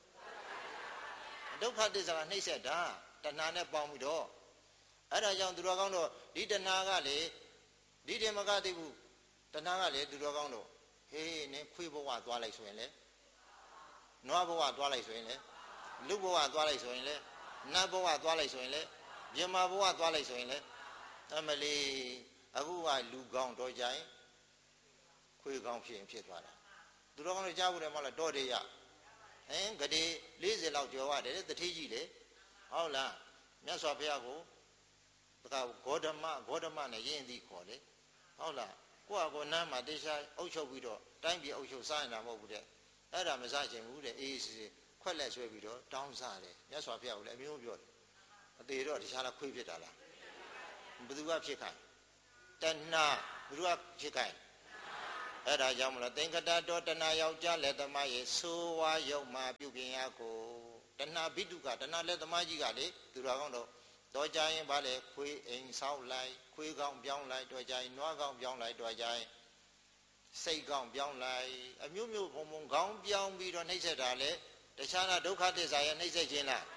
ဒုက္ခသစ္စာကနှိမ့်ဆက်တာတဏှာနဲ့ပေါင်းပြီးတော့အဲ့ဒါကြောင့်သူတော်ကောင်းတို့ဒီတဏှာကလေဒီတေမကသိဘူးတဏှာကလေသူတော်ကောင်းတို့ဟေးနင်ခွေးဘဝသွားလိုက်ဆိုရင်လေနွားဘဝသွားလိုက်ဆိုရင်လေလူဘဝသွားလိုက်ဆိုရင်လေနတ်ဘဝသွားလိုက်ဆိုရင်လေမြမဘဝသွားလိုက်ဆိုရင်လေအမလီအခုကလူကောင်းတော့ကြရင်ခွေးကောင်းဖြစ်ရင်ဖြစ်သွားတာသူတော်ကောင်းတို့ကြားဘူးတယ်မဟုတ်လားတော့တယ်ရဂတိ40လောက်ကျော်ရတယ်တတိကြီးလေဟုတ်လားမြတ်စွာဘုရားကိုတခါဂေါတမနဲ့ရင်းသည်ခေါ်လေဟုတ်လားကိုယ့်အကောနမ်းမှာတေချာအုပ်ချုပ်ပြီးတော့တိုင်းပြည်အုပ်ချုပ်စားနေတာမဟုတ်ဘူးတဲ့အဲ့ဒါမစားချင်ဘူးတဲ့အေးစီခွက်လက်ဆွဲပြီးတော့တောင်းစားတယ်မြတ်စွာဘုရားကိုလည်းအမျိုးပြောတယ်အသေးတော့တခြားလားခွေးဖြစ်တာလားဘယ်သူကဖြစ်ခိုင်းတဏှာဘယ်သူကဖြစ်ခိုင်းအဲ့ဒါကြောင့်မလို့သင်္ကတတော်တဏှာယောက်ျားလက်သမားရဲ့ဆိုးဝါးရုပ်မှာပြုပြင်ရကိုတဏှာဘိတုကတဏှာလက်သမားကြီးကလေသူတော်ကောင်းတော့ကြရင်ဗာလေခွေးအိမ်ဆောက်လိုက်ခွေးကောင်းပြောင်းလိုက်တော့ကြရင်နွားကောင်းပြောင်းလိုက်တော့ကြရင်စိတ်ကောင်းပြောင်းလိုက်အမျိုးမျိုးဘုံဘုံကောင်းပြောင်းပြီးတော့နှိမ့်ဆက်တာလေတခြားလားဒုက္ခသစ္စာရဲ့နှိမ့်ဆက်ခြင်းလား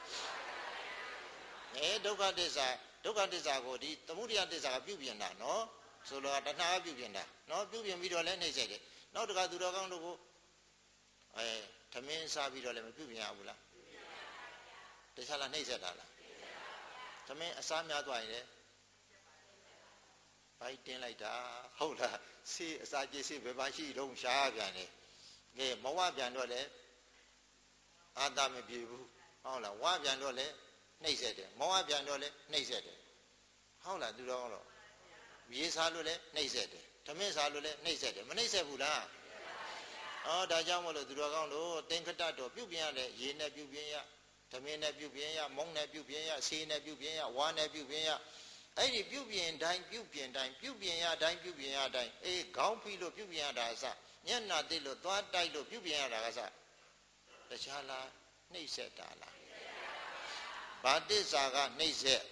ဒုက္ခသစ္စာကိုဒီသမုဒယသစ္စာကပြုပြင်တာနော်ဆိုတော့တဏှာပြုပြင်တာနော်ပြုပြင်ပြီးတော့လည်းနှိမ့်ဆက်တယ်နောက်တခါသူတော်ကောင်းတို့ကိုသမင်းစားပြီးတော့လည်းမပြုပြင်ရဘူးလားတခြားလားနှိမ့်ဆက်တာလားသမင်းအစားများသွားရင်လည်းဘိုက်တင်းလိုက်တာဟုတ်လားဆေးအစာကြေးဆေးဘယ်ပါရှိတော့ရှားပြန်တယ်ကဲမဝပြန်တော့လည်းအာသမပြေဘူးဟုတ်လားဝပြန်တော့လည်းနှိမ့်ဆက်တယ်မဝပြန်တော့လည်းနှိမ့်ဆက်တယ်ဟုတ်လားသူတော်ကောင်းတော့မြေစားလို့လည်းနှိမ့်ဆက်တယ်သမင်းစားလို့လည်းနှိမ့်ဆက်တယ်မနှိမ့်ဆက်ဘူးလားဒါကြောင့်မို့လို့သူတော်ကောင်းတို့သင်္ကတတော်ပြုပြင်ရတဲ့ရေနဲ့ပြုပြင်ရသမင်းနဲ့ပြုပြင်ရမုံနဲ့ပြုပြင်ရဆေးနဲ့ပြုပြင်ရဝါနဲ့ပြုပြင်ရအဲ့ဒီပြုပြင်တိုင်းပြုပြင်တိုင်းပြုပြင်ရတိုင်းပြုပြင်ရတိုင်းခေါင်းဖိလို့ပြုပြင်ရတာအစညနာတိလို့သွားတိုက်လို့ပြုပြင်ရတာကစတခြားလားနှိမ့်ဆက်တာလားဘာတစ္ဆာကနှိမ့်ဆက်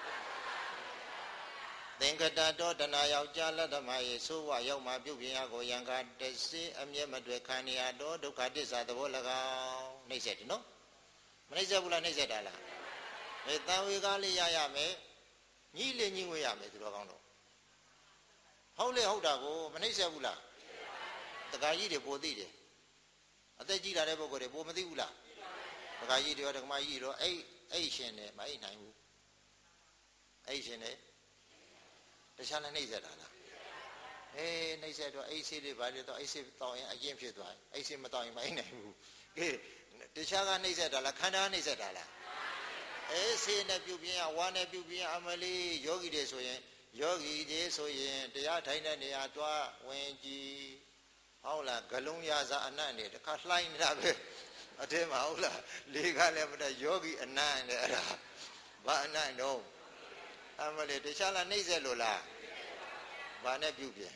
သင်္ကတတော်တဏှာယောက်ျားလက်သမားရဲ့ဆိုးဝါးရောက်မှပြုပြင်ရကိုယံကတစေအမျက်မတွေ့ခံရတော့ဒုက္ခတစ္ဆာသဘော၎င်းနှိမ့်ဆက်တယ်နော်မနှိမ့်ဆက်ဘူးလားနှိမ့်ဆက်တာလားတန်ဝေကားလေးရမယ်ညီးလေညီးငွေရမယ်သူတော်ကောင်းတော့ဟုတ်လေဟုတ်တာကိုမနှိမ့်ဆက်ဘူးလားတခါကြီးတွေပိုသိတယ်အသက်ကြီးလာတဲ့ပုဂ္ဂိုလ်တွေပိုမသိဘူးလားတခါကြီးတွေရောတခါမကြီးတွေရောအဲ့ရှင်တယ်မအိနိုင်ဘူးအဲ့ရှင်တယ်တခြားလည်းနှိမ့်ဆက်တာလားနှိမ့်ဆက်တော့အိဆေးတွေဘာလို့တော့အိဆေးတောင်းရင်အရင်ဖြစ်သွားအိဆေးမတောင်းရင်မအိနိုင်ဘူးကဲတခြားကနှိမ့်ဆက်တာလားခန္ဓာနှိမ့်ဆက်တာလားဆေးနဲ့ပြုပြင်ရဝါနဲ့ပြုပြင်ရအမလီယောဂီတွေဆိုရင်တရားထိုင်တဲ့နေရာသွားဝင်ကြည့်ဟုတ်လားဂလုံးရစာအနတ်နေတခါလှိုင်းနေတာပဲအထဲမှာဟုတ်လားလေကလည်းမတတ်ယောဂီအနတ်နေအဲ့ဒါဘာအနတ်တော့အမလီတခြားလားနှိမ့်ဆက်လို့လားဘာနဲ့ပြုပြင်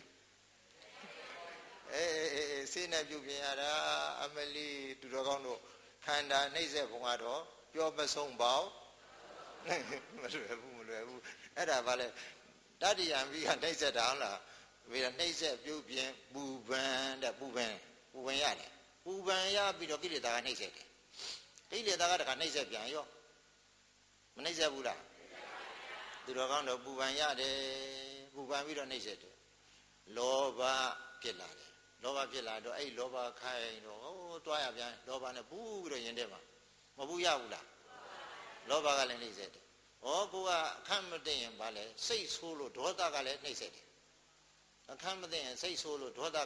ဆေးနဲ့ပြုပြင်ရတာအမလီသူတော်ကောင်းတို့ခန္ဓာနှိမ့်ဆက်ဘုံကတော့ပြောမဆုံးပေါင်းမလွယ်ဘူးအဲ့ဒါဘာလဲတတ္တိယံဘိကနှိမ့်ဆက်တာဟုတ်လားပြီးတော့နှိမ့်ဆက်ပြုပြင်ပူပန်တဲ့ပူပန်ရတယ်ပူပန်ရပြီးတော့ကိလေသာကနှိမ့်ဆက်တယ်ကိလေသာကတခါနှိမ့်ဆက်ပြန်ရောမနှိမ့်ဆက်ဘူးလားသူတော်ကောင်းတော့ပူပန်ရတယ်ပူပန်ပြီးတော့နှိမ့်ဆက်တယ်လောဘဖြစ်လာတယ်လောဘဖြစ်လာတော့အဲ့လောဘခိုင်းတော့တွားရပြန်လောဘနဲ့ပူပြီးတော့ရင်ထဲမှာမပူရဘူးလားလောဘကလည်းနှိမ့်ဆက်တယ်ကိုကအခန့်မသိရင်ဗာလဲစိတ်ဆိုးလို့ဒေါသကလည်းနှိမ့်ဆက်တယ်အခန့်မသိရင်စိတ်ဆိုးလို့ဒေါသ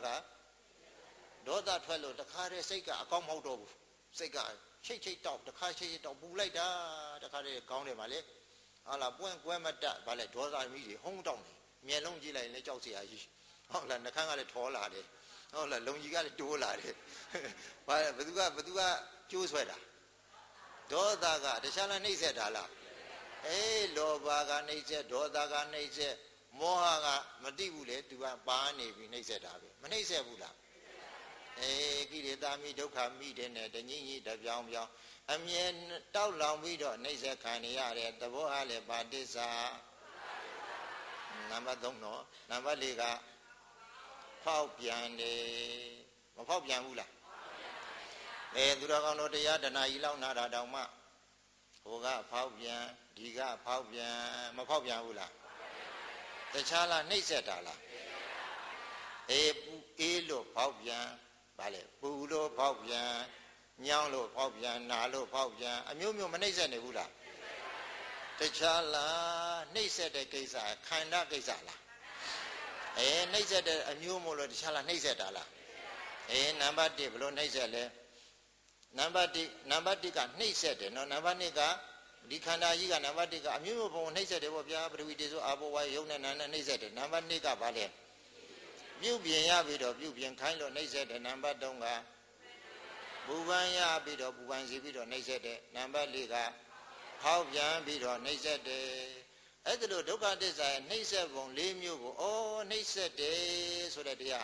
ထွက်လို့တခါတည်းစိတ်ကအကောင်းမဟုတ်တော့ဘူးစိတ်ကချိတ်တောက်တခါချိတ်တောက်ပူလိုက်တာတခါတည်းကောင်းတယ်ဗာလဲဟာလားပွင့်ကွဲမတတ်ဗာလဲဒေါသမီးတွေဟုံးတောက်နေမျက်လုံးကြည့်လိုက်ရင်လည်းကြောက်စရာကြီးဟုတ်လားနှာခမ်းကလည်းထောလာတယ်ဟုတ်လားလုံကြီးကလည်းတိုးလာတယ်ဗာလဲဘသူကကျိုးဆွဲတာဒေါသကတခြားလားနှိမ့်ဆက်တာလားလောဘကနှိမ့်ဆက်ဒေါသကနှိမ့်ဆက်မောဟကမတိဘူးလေသူကပါနေပြီနှိမ့်ဆက်တာပဲမနှိမ့်ဆက်ဘူးလားကိလေသာမိဒုက္ခမိတဲ့နဲ့တညင်ကြီးတပြောင်းအမြဲတောက်လောင်ပြီးတော့နှိမ့်ဆက်ခံရတဲ့သဘောအားလည်းပါတစ္ဆာနံပါတ်3တော့နံပါတ်4ကဖောက်ပြန်တယ်မဖောက်ပြန်ဘူးလားသူတော်ကောင်းတို့တရားတဏှာကြီးလောက်နာတာတောင်မှဟိုကဖောက်ပြန်ဒီကဖောက်ပြန်မဖောက်ပြန်ဘူးလားတခြားလားနှိမ့်ဆက်တာလားပူအေးလို့ဖောက်ပြန်ဗာလေပူလို့ဖောက်ပြန်ညောင်းလို့ဖောက်ပြန်နာလို့ဖောက်ပြန်အမျိုးမျိုးမနှိမ့်ဆက်နေဘူးလားတခြားလားနှိမ့်ဆက်တဲ့ကိစ္စခန္ဓာကိစ္စလားနှိမ့်ဆက်တဲ့အမျိုးမို့လို့တခြားလားနှိမ့်ဆက်တာလားနံပါတ်1ဘလို့နှိမ့်ဆက်လဲနံပါတ်1ကနှိမ့်ဆက်တယ်နော်နံပါတ်2ကဒီခန္ဓာကြီးကနံပါတ်1ကအမျိုးမျိုးဘုံနှိမ့်ဆက်တယ်ပေါ့ဗျာပထဝီတေဇောအာဘောဝါယုံနဲ့နာနဲ့နှိမ့်ဆက်တယ်နံပါတ်2ကဘာလဲပြုပြင်ရပြီးတော့ပြုပြင်ခိုင်းလို့နှိမ့်ဆက်တယ်နံပါတ်3ကပူပန်ရပြီးတော့ပူပန်စီပြီးတော့နှိမ့်ဆက်တယ်နံပါတ်4ကဖောက်ပြန်ပြီးတော့နှိမ့်ဆက်တယ် အဲ့ဒါလို့ဒုက္ခသစ္စာရဲ့နှိမ့်ဆက်ပုံ၄မျိုးကိုနှိမ့်ဆက်တယ်ဆိုတဲ့တရား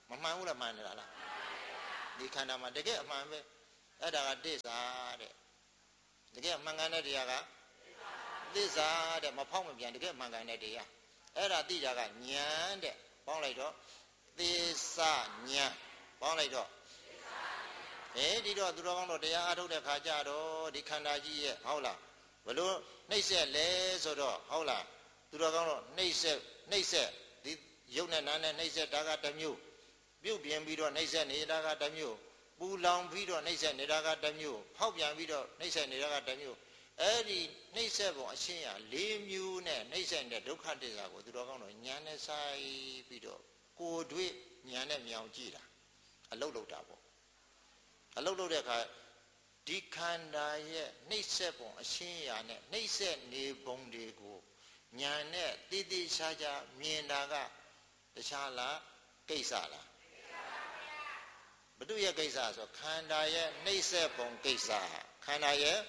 မမှန်ဘူးလားမှန်နေတာလားဒီခန္ဓာမှာတကယ်အမှန်ပဲအဲ့ဒါကသစ္စာတဲ့တကယ်မှန်ကန်တဲ့တရားကသစ္စာတဲ့မဖောက်မပြန်တကယ်မှန်ကန်တဲ့တရားအဲ့ဒါသိတာကဉာဏ်တဲ့ပေါင်းလိုက်တော့သစ္စာဉာဏ်ပေါင်းလိုက်တော့ဒီတော့သူတော်ကောင်းတို့တရားအားထုတ်တဲ့ခါကြတော့ဒီခန္ဓာကြီးရဲ့ဟုတ်လားဘလို့နှိမ့်ဆက်လဲဆိုတော့ဟုတ်လားသူတော်ကောင်းတို့နှိမ့်ဆက်ဒီရုပ်နဲ့နာနဲ့နှိမ့်ဆက်တာကတစ်မျိုးပြုတ်ပြင်ပြီးတော့နှိမ့်ဆက်နေတာကတစ်မျိုးပူလောင်ပြီးတော့နှိမ့်ဆက်နေတာကတစ်မျိုးဖောက်ပြန်ပြီးတော့နှိမ့်ဆက်နေတာကတစ်မျိုးအဲ့ဒီနှိမ့်ဆက်ပုံအရှင်းရ၄မျိုးနဲ့နှိမ့်ဆက်တဲ့ဒုက္ခသစ္စာကိုသူတော်ကောင်းတို့ဉာဏ်နဲ့ဆိုင်ပြီးတော့ကိုယ်တွေ့ဉာဏ်နဲ့မြောင်ကြည့်တာအလုတ်လုတ်တာပေါ့အလုတ်လုတ်တဲ့အခါဒီခန္ဓာရဲ့နှိမ့်ဆက်ပုံအရှင်းရာနဲ့နှိမ့်ဆက်နေပုံတွေကိုဉာဏ်နဲ့တိတိကျကျမြင်တာကတခြားလားကိစ္စလားဘုသူရဲ့ကိစ္စဆိုခန္ဓာရဲ့နှိမ့်ဆက်ပုံကိစ္စခန္ဓာရဲ့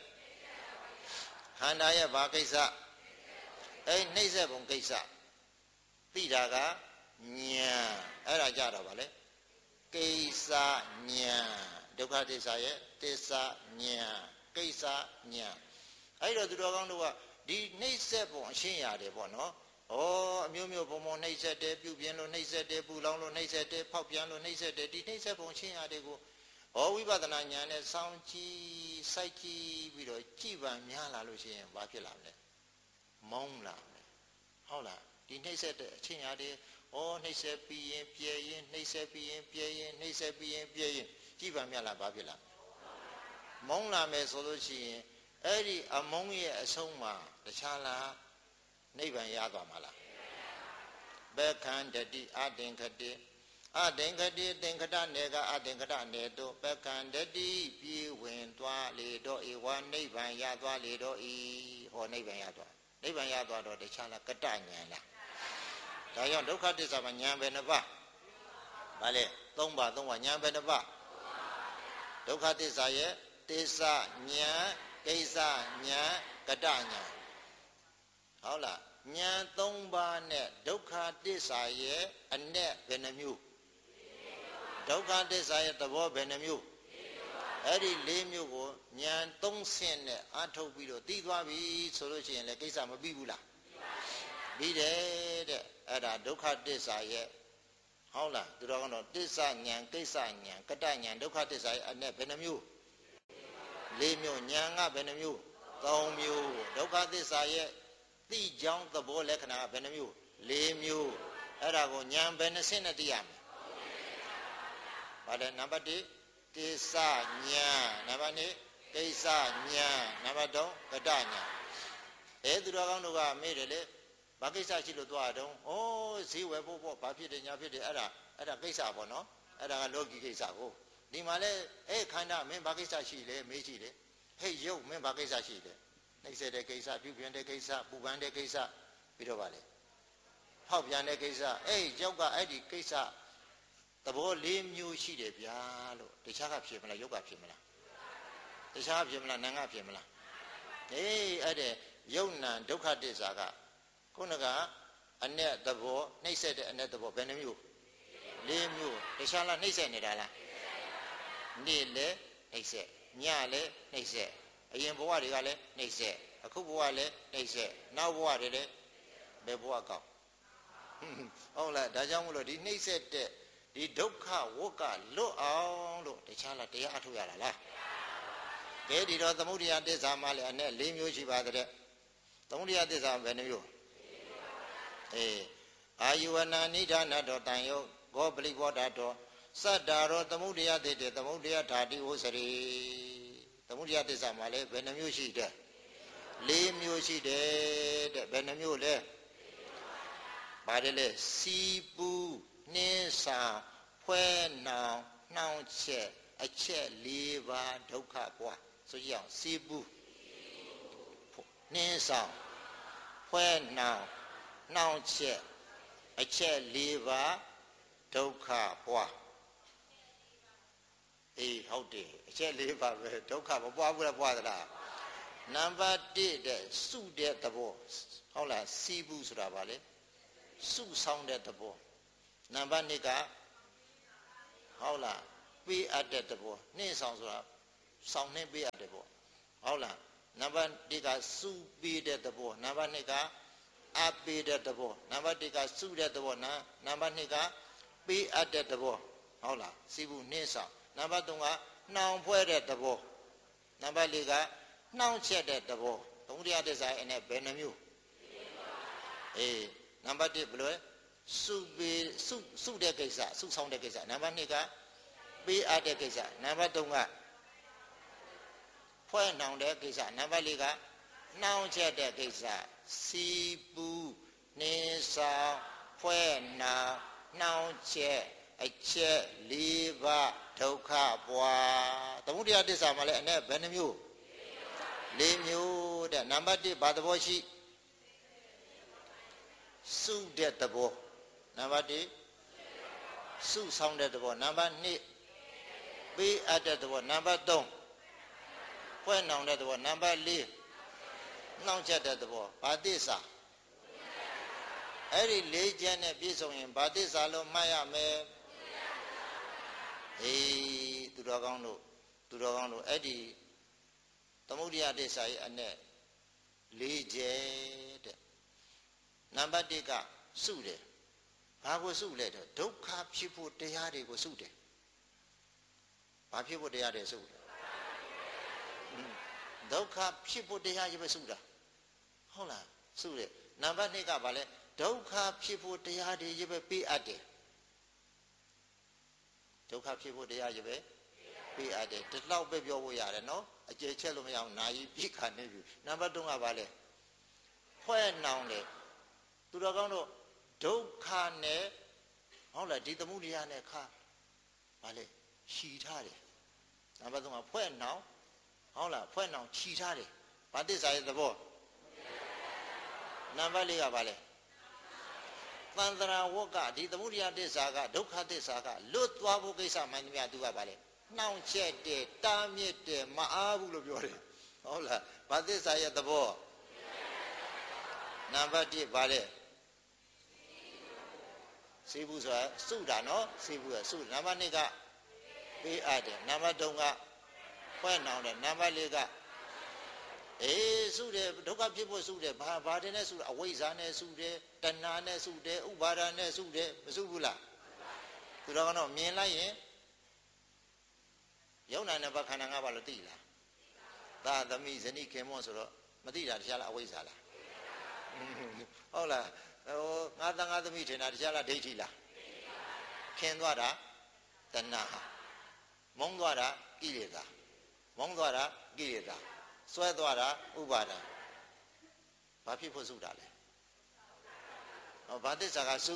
ဘာကိစ္စအဲ့နှိမ့်ဆက်ပုံကိစ္စသိတာကဉာဏ်အဲ့ဒါကြတော့ဗာလေကိစ္စဉာဏ်ဒုက္ခသစ္စာရဲ့သစ္စာဉာဏ်ကိစ္စဉာဏ်အဲ့တော့သူတော်ကောင်းတို့ကဒီနှိမ့်ဆက်ပုံအရှင်းရတယ်ပေါ့နော်အမျိုးမျိုးပုံနှိမ့်ဆက်တယ်ပြုပြင်လို့နှိမ့်ဆက်တယ်ပူလောင်လို့နှိမ့်ဆက်တယ်ဖောက်ပြန်လို့နှိမ့်ဆက်တယ်ဒီနှိမ့်ဆက်ပုံရှင်းရတယ်ကိုဝိပဿနာဉာဏ်နဲ့စောင့်ကြည့်စိုက်ကြည့်ပြီးတော့ကြည်ပံများလာလို့ရှိရင်ဘာဖြစ်လာမလဲမုန်းလာမယ်ဟုတ်လားဒီနှိမ့်ဆက်တဲ့အချင်းရတယ်နှိမ့်ဆက်ပြီးရင်ပြဲရင်နှိမ့်ဆက်ပြီးရင်ပြဲရင်နှိမ့်ဆက်ပြီးရင်ပြဲရင်ကြည်ပံများလာဘာဖြစ်လာမုန်းလာမယ်ဆိုလို့ရှိရင်အဲ့ဒီအမုန်းရဲ့အဆုံးမှာတခြားလားနိဗ္ဗာန်ရသွားမှာလားဘက္ခန္တတိအတင်္ခတိအတင်္ခတိသင်္ခတနေကအတင်္ခတနေတို့ဘက္ခန္တတိပြေဝင်သွားလေတော့ဧဝနိဗ္ဗာန်ရသွားလေတော့ဤနိဗ္ဗာန်ရသွားနိဗ္ဗာန်ရသွားတော့တခြားလားကတဉာဏ်လားဒါကြောင့်ဒုက္ခသစ္စာမှာဉာဏ်ပဲနှစ်ပါးဗါလေ၃ပါးဉာဏ်ပဲနှစ်ပါးဒုက္ခသစ္စာရဲ့သစ္စာဉာဏ်ကိစ္စဉာဏ်ကတဉာဏ်ဟုတ်လားဉာဏ်၃ပါးနဲ့ဒုက္ခသစ္စာရဲ့အ내ဘယ်နှမျိုးဒုက္ခသစ္စာရဲ့သဘောဘယ်နှမျိုးအဲ့ဒီ၄မျိုးကိုဉာဏ်၃ဆင့်နဲ့အထုတ်ပြီးတော့သိသွားပြီဆိုလို့ရှိရင်လည်းကိစ္စမပြီးဘူးလားပြီးတယ်တဲ့အဲ့ဒါဒုက္ခသစ္စာရဲ့ဟုတ်လားသူတော်ကတော့သစ္စာဉာဏ်ကိစ္စဉာဏ်ကတဉာဏ်ဒုက္ခသစ္စာရဲ့အ내ဘယ်နှမျိုး၄မျိုးဉာဏ်ကဘယ်နှမျိုး၃မျိုးဒုက္ခသစ္စာရဲ့သိကြောင်းသဘောလက္ခဏာကဘယ်နှမျိုး၄မျိုးအဲ့ဒါကိုဉာဏ်ဘယ်နှဆင့်နဲ့သိရမလဲဗါလဲနံပါတ်1သစ္စာဉာဏ်နံပါတ်2ကိစ္စဉာဏ်နံပါတ်3ကတဉာဏ်သူတော်ကောင်းတို့ကမေးတယ်လေဘာကိစ္စရှိလို့သွားတော့ဈေးဝယ်ဖို့ဘာဖြစ်တယ်ညာဖြစ်တယ်အဲ့ဒါကိစ္စပေါ့နော်အဲ့ဒါကလောကီကိစ္စကိုဒီမှာလဲခန္ဓာမင်းဘာကိစ္စရှိလဲမေးကြည့်လေရုပ်မင်းဘာကိစ္စရှိလဲနှိမ့်ဆက်တဲ့ကိစ္စပြုပြင်တဲ့ကိစ္စပူပန်တဲ့ကိစ္စပြီးတော့ဗါလေဖောက်ပြန်တဲ့ကိစ္စယောက်ကအဲ့ဒီကိစ္စသဘော၄မျိုးရှိတယ်ဗျာလို့တခြားကဖြစ်မလားယောက်ကဖြစ်မလားတခြားဖြစ်မလားနာငါဖြစ်မလားအဲ့တဲ့ယုံနာဒုက္ခသစ္စာကခုနကအ내သဘောနှိမ့်ဆက်တဲ့အ내သဘောဘယ်နှမျိုး၄မျိုးတခြားလားနှိမ့်ဆက်နေတာလားနေ့လည်းနှိမ့်ဆက်ညလည်းနှိမ့်ဆက်အရင်ဘဝတွေကလည်းနှိမ့်ဆက်အခုဘဝလည်းနှိမ့်ဆက်နောက်ဘဝတွေလည်းဘယ်ဘဝကောက်ဟုတ်လားဒါကြောင့်မို့လို့ဒီနှိမ့်ဆက်တဲ့ဒီဒုက္ခဝက္ကလွတ်အောင်လို့တခြားလားတရားအထုတ်ရတာလားကဲဒီတော့သမုဒိယသစ္စာမှလည်းအ내၄မျိုးရှိပါတဲ့သမုဒိယသစ္စာဘယ်နှမျိုးအာယုဝနာနိဒာနတောတန်ယောဂောပလိဘောဓာတောစတ္တာရောသမုဒိယသေတေသမုဒိယဓာတိဝစရိသမုဒိယသစ္စာမှာလည်းဘယ်နှမျိုးရှိတဲ့၄မျိုးရှိတယ်တဲ့ဘယ်နှမျိုးလဲပါတယ်လေစီပူနှင်းဆောင်ဖွဲနောင်နှောင့်ချက်အချက်၄ပါးဒုက္ခဘဝဆိုကြအောင်စီပူနှင်းဆောင်ဖွဲနောင်နှောင့်ချက်အချက်၄ပါးဒုက္ခဘဝဟုတ်တယ်အချက်၄ပါးပဲဒုက္ခမပွားဘူးလားပွားသလားနံပါတ်1တဲ့စုတဲ့သဘောဟုတ်လားစီးဘူးဆိုတာဗာလေစုဆောင်တဲ့သဘောနံပါတ်2ကဟုတ်လားပေးအပ်တဲ့တဘောနှင်းဆောင်ဆိုတာဆောင်နှင်းပေးအပ်တဲ့ဘောဟုတ်လားနံပါတ်1ကစုပေးတဲ့တဘောနံပါတ်2ကအပ်ပေးတဲ့တဘောနံပါတ်1ကစုတဲ့တဘောနံပါတ်2ကပေးအပ်တဲ့တဘောဟုတ်လားစီဘူးနှင်းဆောင်နံပါတ်3ကနှောင်ဖွဲ့တဲ့တဘောနံပါတ်4ကနှောင်ချက်တဲ့တဘောသမုဒိယသစ္စာရဲ့ဘယ်နှမျိုးနံပါတ်1ဘယ်လိုလဲစုပေးစုတဲ့ကိစ္စစုဆောင်တဲ့ကိစ္စနံပါတ်2ကပေးအပ်တဲ့ကိစ္စနံပါတ်3ကဖွဲ့နှောင်တဲ့ကိစ္စနံပါတ်4ကနှောင်ချက်တဲ့ကိစ္စစီပူနေဆောင်ဖွဲ့နှောင်နှောင်ချက်အချက်၄ပါးဒုက္ခပွားသမုဒိယသစ္စာမှာလည်းဘယ်နှမျိုး၄မျိုးတဲ့နံပါတ်1ဘာသဘောရှိစုတဲ့သဘောနံပါတ်1စုဆောင်တဲ့သဘောနံပါတ်2ပေးအပ်တဲ့သဘောနံပါတ်3ဖွဲ့နှောင်တဲ့သဘောနံပါတ်4နှောင့်ချက်တဲ့သဘောဘာသစ္စာအဲ့ဒီ၄ချက်နဲ့ပြည့်စုံရင်ဘာသစ္စာလို့မှတ်ရမယ်သူတော်ကောင်းတို့အဲ့ဒီသမုဒိယသစ္စာရဲ့အနဲ့၄ချက်တဲ့နံပါတ်1ကစုတယ်ဘာကိုစုလဲတော့ဒုက္ခဖြစ်ဖို့တရားတွေကိုစုတယ်ဘာဖြစ်ဖို့တရားတွေစုတယ်ဒုက္ခဖြစ်ဖို့တရားကြီးပဲစုတာဟုတ်လားစုတယ်နံပါတ်2ကဘာလဲဒုက္ခဖြစ်ဖို့တရားတွေကြီးပဲပေးအပ်တယ်ဒုက္ခဖြစ်ဖို့တရားကြီးပဲပေးအပ်တယ်ဒီလောက်ပဲပြောဖို့ရတယ်နော်အကျယ်ချက်လို့မရအောင်နာယီပြိခါနေပြီနံပါတ်3ကဘာလဲဖွဲ့နှောင်တယ်သူတော်ကောင်းတို့ဒုက္ခနဲ့ဟုတ်လားဒီသမုဒိယနဲ့ခါဘာလဲခြီထားတယ်နံပါတ်3ကဖွဲ့နှောင်ဟုတ်လားဖွဲ့နှောင်ခြီထားတယ်ဘာသစ္စာရဲ့သဘောနံပါတ်4ကဘာလဲသန္တရာဝကဒီသမုဒိယသစ္စာကဒုက္ခသစ္စာကလွတ်သွားဖို့ကိစ္စမှန်သမျှသူကဘာလဲနှောင့်ချက်တယ်တားမြစ်တယ်မအားဘူးလို့ပြောတယ်ဟုတ်လားဘာသစ္စာရဲ့သဘောနံပါတ်1ဘာလဲစေဘူးဆိုတာစုတာနော်စေဘူးကစုနံပါတ်2ကပေးအပ်တယ်နံပါတ်3ကဖွဲ့နှောင်တယ်နံပါတ်4ကစုတယ်ဒုက္ခဖြစ်ဖို့စုတယ်ဘာတင်နဲ့စုတယ်အဝိဇ္ဇာနဲ့စုတယ်တဏှာနဲ့စုတယ်ဥပါဒာနဲ့စုတယ်မစုဘူးလားသူတော်ကတော့မြင်လိုက်ရင်ယုံနာနဲ့ဘာခန္ဓာ၅ပါးလို့သိလားသာသမီဇနိခင်မောဆိုတော့မသိတာတရားလားအဝိဇ္ဇာလားဟုတ်လားငါသားငါသမီးထင်တာတရားလားဒိဋ္ဌိလားခင်သွားတာတဏှာမုန်းသွားတာကိလေသာမုန်းသွားတာကိလေသာဆွဲသွားတာဥပါဒာဘာဖြစ်ဖို့စုတာလဲဘာသစ္စာကစု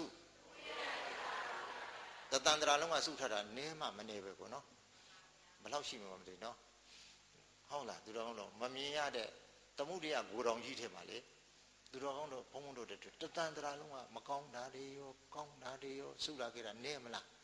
တတန္တရာလုံးကစုထတာနည်းမှမနေပဲကိုနော်ဘယ်လောက်ရှိမှမသိနော်ဟုတ်လားသူတော်ကောင်းတို့မမြင်ရတဲ့သမုဒိယကိုယ်တော်ကြီးထဲမှာလေသူတော်ကောင်းတို့ဘုန်းဘုန်းတို့တတန္တရာလုံးကမကောင်းတာတွေရောကောင်းတာတွေရောစုလာခဲ့တာနည်းမလား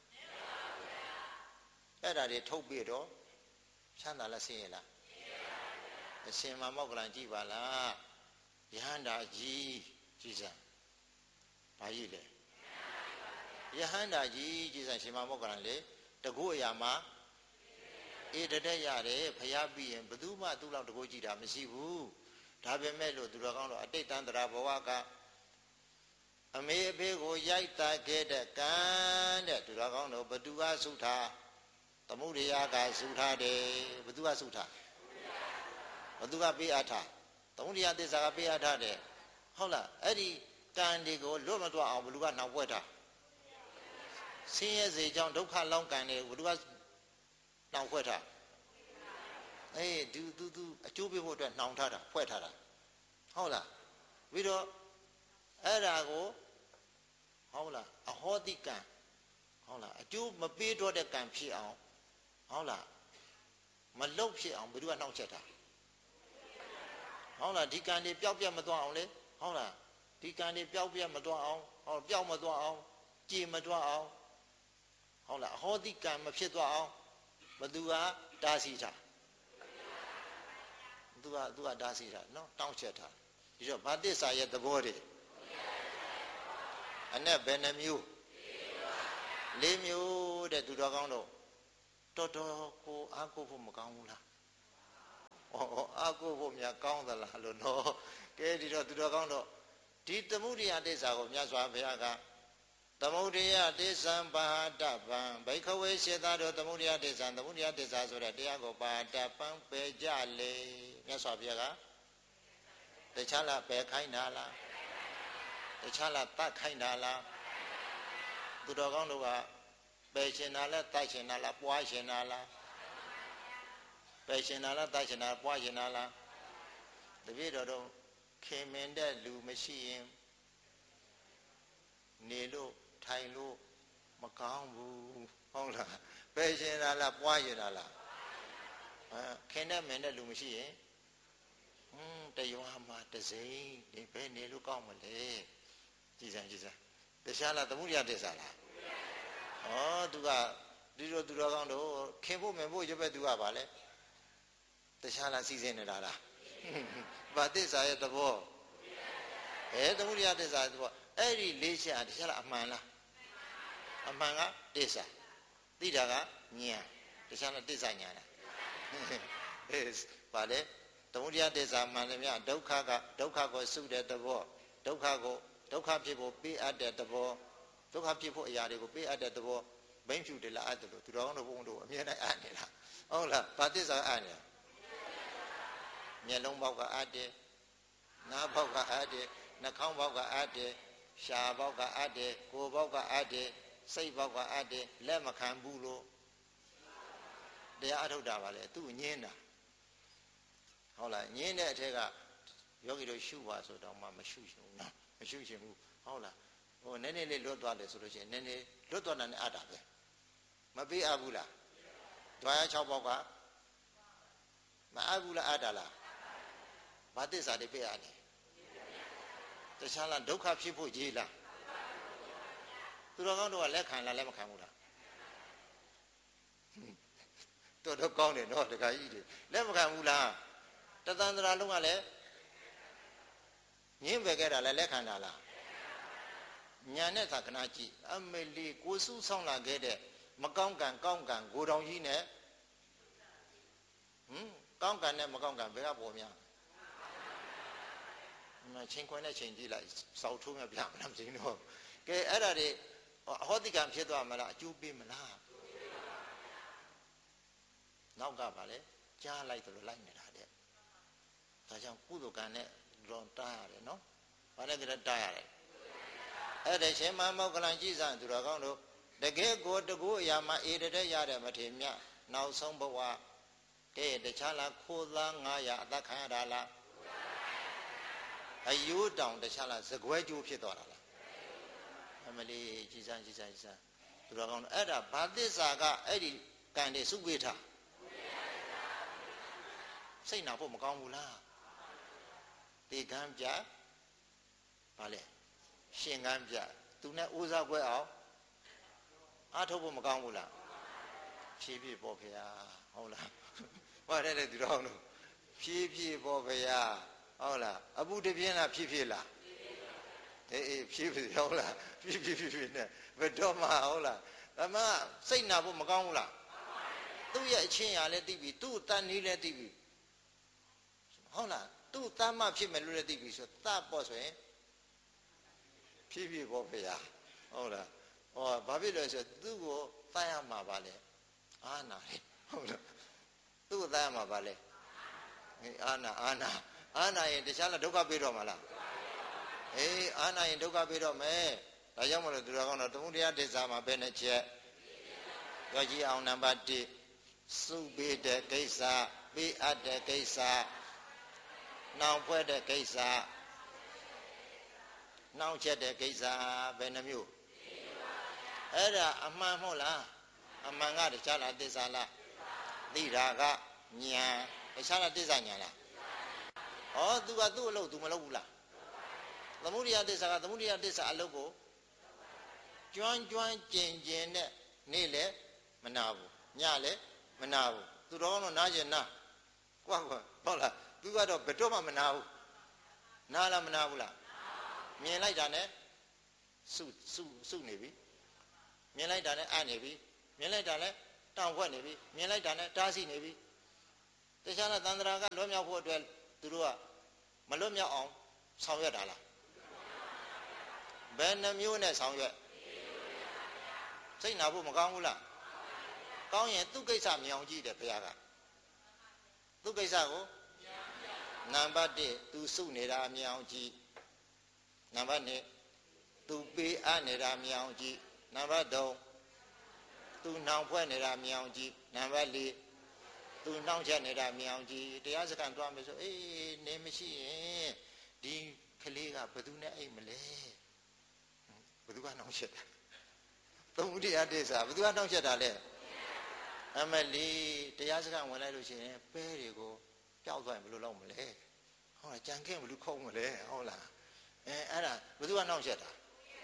အဲ့ဒါတွေထုတ်ပြီးတော့ချမ်းသာလားဆင်းရဲလားအရှင်မမောက္ကလံကြည့်ပါလားယဟန္တာကြီးကြည်စံဘာကြီးလဲယဟန္တာကြီးကြည်စံရှင်မမောက္ကလံလေတကုအရာမှာတတဲ့ရတယ်ဖျားပြီးရင်ဘယ်သူမှသူ့လောက်တကုကြည့်တာမရှိဘူးဒါပေမဲ့လို့သူတော်ကောင်းတော့အတိတ်တန္တရာဘဝကအမေအဖေကိုရိုက်တာခဲ့တဲ့ကံတဲ့သူတော်ကောင်းတို့ဘသူကစုထားသမုဒိယကစုထားတယ်ဘသူကစုထားဘသူကပေးအပ်ထားသမုဒိယသစ္စာကပေးအပ်ထားတယ်ဟုတ်လားအဲ့ဒီကံတွေကိုလွတ်မသွားအောင်ဘလူကနောက်ပွဲထားဆင်းရဲစေကြောင်းဒုက္ခလောင်းကံတွေဘလူကနောက်ဖွဲ့ထားသူအကျိုးပေးဖို့အတွက်နှောင်ထားတာဖွဲ့ထားတာဟုတ်လားပြီးတော့အဲ့ဒါကိုဟုတ်လားအဟောတိကံဟုတ်လားအကျိုးမပေးတော့တဲ့ကံဖြစ်အောင်ဟုတ်လားမလုတ်ဖြစ်အောင်ဘယ်သူကနှောင့်ချက်တာဟုတ်လားဒီကံတွေပျောက်ပြတ်မသွားအောင်လေဟုတ်လားဒီကံတွေပျောက်ပြတ်မသွားအောင်ဟုတ်ပျောက်မသွားအောင်ကြည်မသွားအောင်ဟုတ်လားအဟောတိကံမဖြစ်သွားအောင်ဘသူကတားဆီးတာသူကတားဆီးတာနော်တောင်းချက်တာဒီတော့ဘာသစ္စာရဲ့သဘောတွေအနဲ့ဘယ်နှမျိုး၄လေးမျိုးတဲ့သူတော်ကောင်းတို့တော်တော်ကိုအားကိုဖို့မကောင်းဘူးလားအားကိုဖို့များကောင်းသလားလို့နော်ကဲဒီတော့သူတော်ကောင်းတို့ဒီသမုဒိယတိစ္ဆာကိုမြတ်စွာဘုရားကသမုဒိယတိစ္ဆံပါဟတပံဘိခဝေစေတတို့သမုဒိယတိစ္ဆံသမုဒိယတိစ္ဆာဆိုတဲ့တရားကိုပါဟတပံပယ်ကြလေမြတ်စွာဘုရားကတခြားလားပယ်ခိုင်းတာလားတခြားလားတတ်ခိုင်းတာလားသူတော်ကောင်းတို့ကပယ်ရှင်တာလားတတ်ရှင်တာလားပွားရှင်တာလားပယ်ရှင်တာလားတတ်ရှင်တာပွားရှင်တာလားတပည့်တော်တို့ခင်မင်တဲ့လူမရှိရင်နေလို့ထိုင်လို့မကောင်းဘူးဟုတ်လားပယ်ရှင်တာလားပွားရှင်တာလားခင်တဲ့မင်တဲ့လူမရှိရင်တရွာမှာတစိမ့်ဒီဘယ်နေလို့ကောင်းမလဲကြည်စမ်းတခြားလားသမုဒိယတိစ္ဆာလားသူကဒီလိုသူတော်ကောင်းတို့ခင်ဖို့မင်ဖို့ရပဲသူကပါလေတခြားလားစီစဉ်နေတာလားဗာတိစ္ဆာရဲ့သဘောသမုဒိယတိစ္ဆာရဲ့သဘောအဲ့ဒီ၄ချက်တခြားလားအမှန်လားအမှန်ကတိစ္ဆာသိတာကဉာဏ်တခြားလားတိစ္ဆာဉာဏ်လားဗာလေသမုဒိယတိစ္ဆာမှန်တယ်မြဒုက္ခကဒုက္ခကိုစုတဲ့သဘောဒုက္ခကိုဒုက္ခဖြစ်ဖို့ပေးအပ်တဲ့သဘောဒုက္ခဖြစ်ဖို့အရာတွေကိုပေးအပ်တဲ့သဘောဘိမ့်ဖြူတယ်လားအဲ့ဒါလို့သူတော်ကောင်းတို့ဘုန်းတို့အမြဲတမ်းအပ်နေလားဟုတ်လားဗာတိစ္ဆာအပ်နေမျက်လုံးပေါက်ကအပ်တယ်နားပေါက်ကအပ်တယ်နှာခေါင်းပေါက်ကအပ်တယ်ရှားပေါက်ကအပ်တယ်ကိုယ်ပေါက်ကအပ်တယ်စိတ်ပေါက်ကအပ်တယ်လက်မခံဘူးလို့တရားအထုတ်တာပါလေသူညင်းတာဟုတ်လားညင်းတဲ့အထက်ကယောဂီတို့ရှုပါဆိုတော့မှမရှုရှင်ဘူးနော်မရှုရှင်ဘူးဟုတ်လားနည်းနည်းလေးလွတ်သွားတယ်ဆိုလို့ရှိရင်နည်းနည်းလွတ်သွားတာနဲ့အပ်တာပဲမပေးအပ်ဘူးလားဒွါရ6ပေါက်ကမအပ်ဘူးလားအပ်တာလားဘာသစ္စာတွေပေးရတယ်တခြားလားဒုက္ခဖြစ်ဖို့ကြီးလားသူတော်ကောင်းတို့ကလက်ခံလားလက်မခံဘူးလားတော်တော်ကောင်းတယ်နော်တခါကြီးတွေလက်မခံဘူးလားတသန္တရာလုံးကလည်းညင်းပဲခဲ့တာလည်းလက်ခံတာလားညာနဲ့သာခဏကြည့်အမေလီကိုစုဆောင်လာခဲ့တဲ့မကောင်းကံကောင်းကံကိုတောင်ကြီးနဲ့ကောင်းကံနဲ့မကောင်းကံဘယ်ကပေါ်များချင်းခွင်နဲ့ချင်းကြည့်လိုက်စောက်ထိုးမြပြမလားမသိတော့ကဲအဲ့ဒါတွေအဟောတိကံဖြစ်သွားမလားအကျိုးပေးမလားနောက်ကပါလေကြားလိုက်တယ်လို့လိုက်နေတာတဲ့ဒါကြောင့်ကုသိုလ်ကံနဲ့တော့တားရတယ်နော်ဘာနဲ့ကြတဲ့တားရတယ်အဲ့ဒါရှင်မမောက္ကလံကြည်စံသူတော်ကောင်းတို့တကယ်ကိုတကူအရာမှာအေးတဲ့ရတဲ့မထေမြတ်နောက်ဆုံးဘဝကဲတခြားလားခိုးသား900အသက်ခံရတာလားအယိုးတောင်တခြားလားစကွဲကျိုးဖြစ်သွားတာလားအမလေးကြည်စံသူတော်ကောင်းတို့အဲ့ဒါဘာသစ္စာကအဲ့ဒီကံတွေစုပေးထားစိတ်နာဖို့မကောင်းဘူးလားတေကံပြဘာလဲရှင်ကံပြသူနဲ့ဥစားခွဲအောင်အားထုတ်ဖို့မကောင်းဘူးလားဖြည်းဖြည်းပေါ့ခင်ဗျာဟုတ်လားဟောတဲ့သူတော်တို့ဖြည်းဖြည်းပေါ့ခင်ဗျာဟုတ်လားအပူတပြင်းလားဖြည်းဖြည်းလားအေးဖြည်းဖြည်းဟုတ်လားဖြည်းဖြည်းနဲ့ဘယ်တော့မှဟုတ်လားအမစိတ်နာဖို့မကောင်းဘူးလားသူ့ရဲ့အချင်းရာလည်းသိပြီသူ့တန်နီးလည်းသိပြီဟုတ်လားသူ့တမ်းမဖြစ်မယ်လို့လည်းသိပြီဆိုသတ်ပေါ့ဆိုရင်ဖြည်းဖြည်းပေါ့ဖေရဟုတ်လားဘာဖြစ်လဲဆိုသူ့ကိုသတ်ရမှာပါလေအာနာလေဟုတ်လားသူ့ကိုသတ်ရမှာပါလေအာနာရင်တခြားလားဒုက္ခပေးတော့မှာလားအာနာရင်ဒုက္ခပေးတော့မယ်ဒါကြောင့်မလို့သူတော်ကောင်းတော့သမုဒယတိစ္ဆာမှာဘယ်နဲ့ချက်ပြောကြည့်အောင်နံပါတ်1စုပေးတဲ့ကိစ္စပေးအပ်တဲ့ကိစ္စနောင်ဖွဲ့တဲ့ကိစ္စနှောင့်ချက်တဲ့ကိစ္စဘယ်နှမျိုးအဲ့ဒါအမှန်မဟုတ်လားအမှန်ကတခြားလားသစ္စာလားသိတာကဉာဏ်တခြားလားသစ္စာဉာဏ်လားသူကသူ့အလုပ် तू မလုပ်ဘူးလားသမုဒိယသစ္စာကသမုဒိယသစ္စာအလုပ်ကိုကျွမ်းကျင်နဲ့နေ့လည်းမနာဘူးညလည်းမနာဘူးသူတော်ကတော့နားကျင်နာကွာဟုတ်လားသူကတော့ဘယ်တော့မှမနာဘူးနားလားမနာဘူးလားမြင်လိုက်တာနဲ့စုနေပြီမြင်လိုက်တာနဲ့အနေပြီမြင်လိုက်တာနဲ့တောင်ခွက်နေပြီမြင်လိုက်တာနဲ့တားစီနေပြီတခြားတဲ့သန္တရာကလွတ်မြောက်ဖို့အတွက်သူတို့ကမလွတ်မြောက်အောင်ဆောင်ရွက်တာလားဘယ်နှမျိုးနဲ့ဆောင်ရွက်စိတ်နာဖို့မကောင်းဘူးလားကောင်းရင်သူ့ကိစ္စမြင်အောင်ကြည့်တယ်ဘုရားကသူ့ကိစ္စကိုနံပါတ်1သူစုနေတာမြင်အောင်ကြည့်နံပါတ်2သူပေးအပ်နေတာမြင်အောင်ကြည့်နံပါတ်3သူနှောင်ဖွဲ့နေတာမြင်အောင်ကြည့်နံပါတ်4သူနှောင်ချက်နေတာမြင်အောင်ကြည့်တရားစခန်းသွားမယ်ဆိုအေးနေမရှိရင်ဒီကလေးကဘယ်သူနဲ့အိမ်မလဲဘယ်သူကနှောင်ချက်တာသုံးတရားတိစ္ဆာဘယ်သူကနှောင်ချက်တာလဲအမလီတရားစခန်းဝင်လိုက်လို့ရှိရင်ပဲတွေကိုပျောက်သွားရင်ဘယ်လိုလုပ်မလဲဟုတ်လားကြံခင်းဘယ်လိုခုံးမလဲဟုတ်လားအဲ့ဒါဘယ်သူကနှောင်ချက်တာ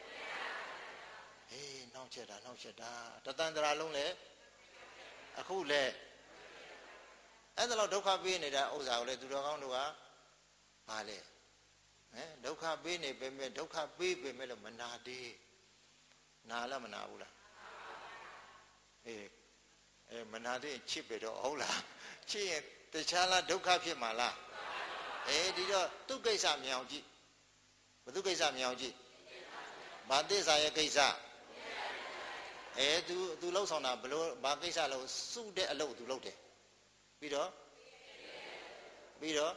နှောင်ချက်တာတသန္တရာလုံးလေအခုလေအဲ့ဒါတော့ဒုက္ခပေးနေတဲ့ဥစ္စာကိုလေသူတော်ကောင်းတို့ကပါလေဒုက္ခပေးနေပေမဲ့ဒုက္ခပေးပေမဲ့လို့မနာသေးနာလားမနာဘူးလားမနာသေးချစ်ပြီတော့ဟုတ်လားချစ်ရင်တခြားလားဒုက္ခဖြစ်မှာလားဒီတော့သူ့ကိစ္စမြင်အောင်ကြည့်ဘသူကိစ္စမြင်အောင်ကြည့်ဘာသစ္စာရဲ့ကိစ္စသူလှုပ်ဆောင်တာဘလို့ဘာကိစ္စလို့စုတဲ့အလုပ်သူလုပ်တယ်ပြီးတော့အဲ့ဒါ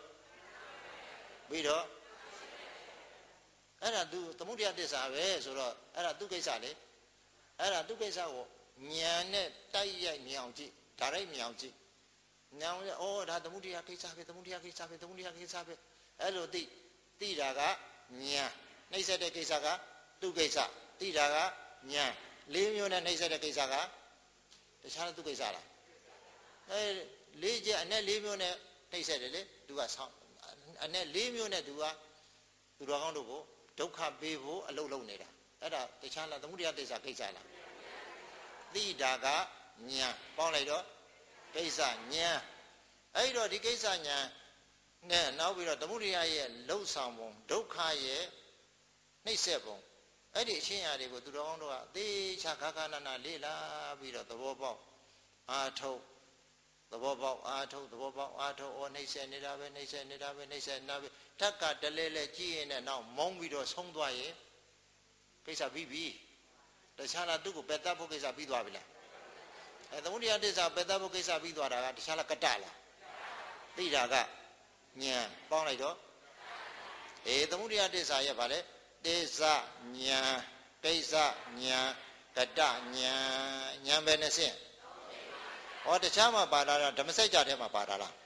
သူသမုဒယသစ္စာပဲဆိုတော့အဲ့ဒါသူ့ကိစ္စလေအဲ့ဒါသူ့ကိစ္စကိုဉာဏ်နဲ့တိုက်ရိုက်မြင်အောင်ကြည့်ဒါရိုက်မြင်အောင်ကြည့်ဉာဏ်နဲ့ဒါသမုဒယကိစ္စပဲအဲ့လိုသိတာကဉာဏ်နှိမ့်ဆက်တဲ့ကိစ္စကသူ့ကိစ္စသိတာကဉာဏ်၄မျိုးနဲ့နှိမ့်ဆက်တဲ့ကိစ္စကတခြားသူ့ကိစ္စလား၄ချက်အနဲ့၄မျိုးနဲ့နှိမ့်ဆက်တယ်လေသူကဆောင်းအနဲ့၄မျိုးနဲ့သူကသူတော်ကောင်းတို့ကိုဒုက္ခပေးဖို့အလုပ်လုပ်နေတာအဲ့ဒါတခြားလားသမုဒယသစ္စာကိစ္စလားသိတာကဉာဏ်ပေါင်းလိုက်တော့ကိစ္စဉာဏ်အဲ့တော့ဒီကိစ္စဉာဏ်နဲ့နောက်ပြီးတော့သမုဒယရဲ့လှုပ်ဆောင်ပုံဒုက္ခရဲ့နှိမ့်ဆက်ပုံအဲ့ဒီအရှင်းအရာတွေကိုသူတော်ကောင်းတို့ကအသေးချာခါခါနာနာလေ့လာပြီးတော့သဘောပေါက်အာထုတ်သဘောပေါက်အာထုတ်နှိမ့်ဆက်နေတာပဲဓာတ်ကတလဲလဲကြည့်ရင်နောက်မုံပြီးတော့ဆုံးသွားရင်ကိစ္စပြီးပြီတခြားလားသူ့ကိုပယ်တတ်ဖို့ကိစ္စပြီးသွားပြီလားသမုဒယသစ္စာပယ်တတ်ဖို့ကိစ္စပြီးသွားတာကတခြားလားကတ္တလားသိတာကဉာဏ်ပေါင်းလိုက်တော့သမုဒယသစ္စာရဲ့ဗာလဲသစ္စာဉာဏ်ကိစ္စဉာဏ်ကတ္တဉာဏ်ပဲနဲ့ဆင့်တခြားမှာပါတာဓမ္မစကြာထဲမှာပါတာလား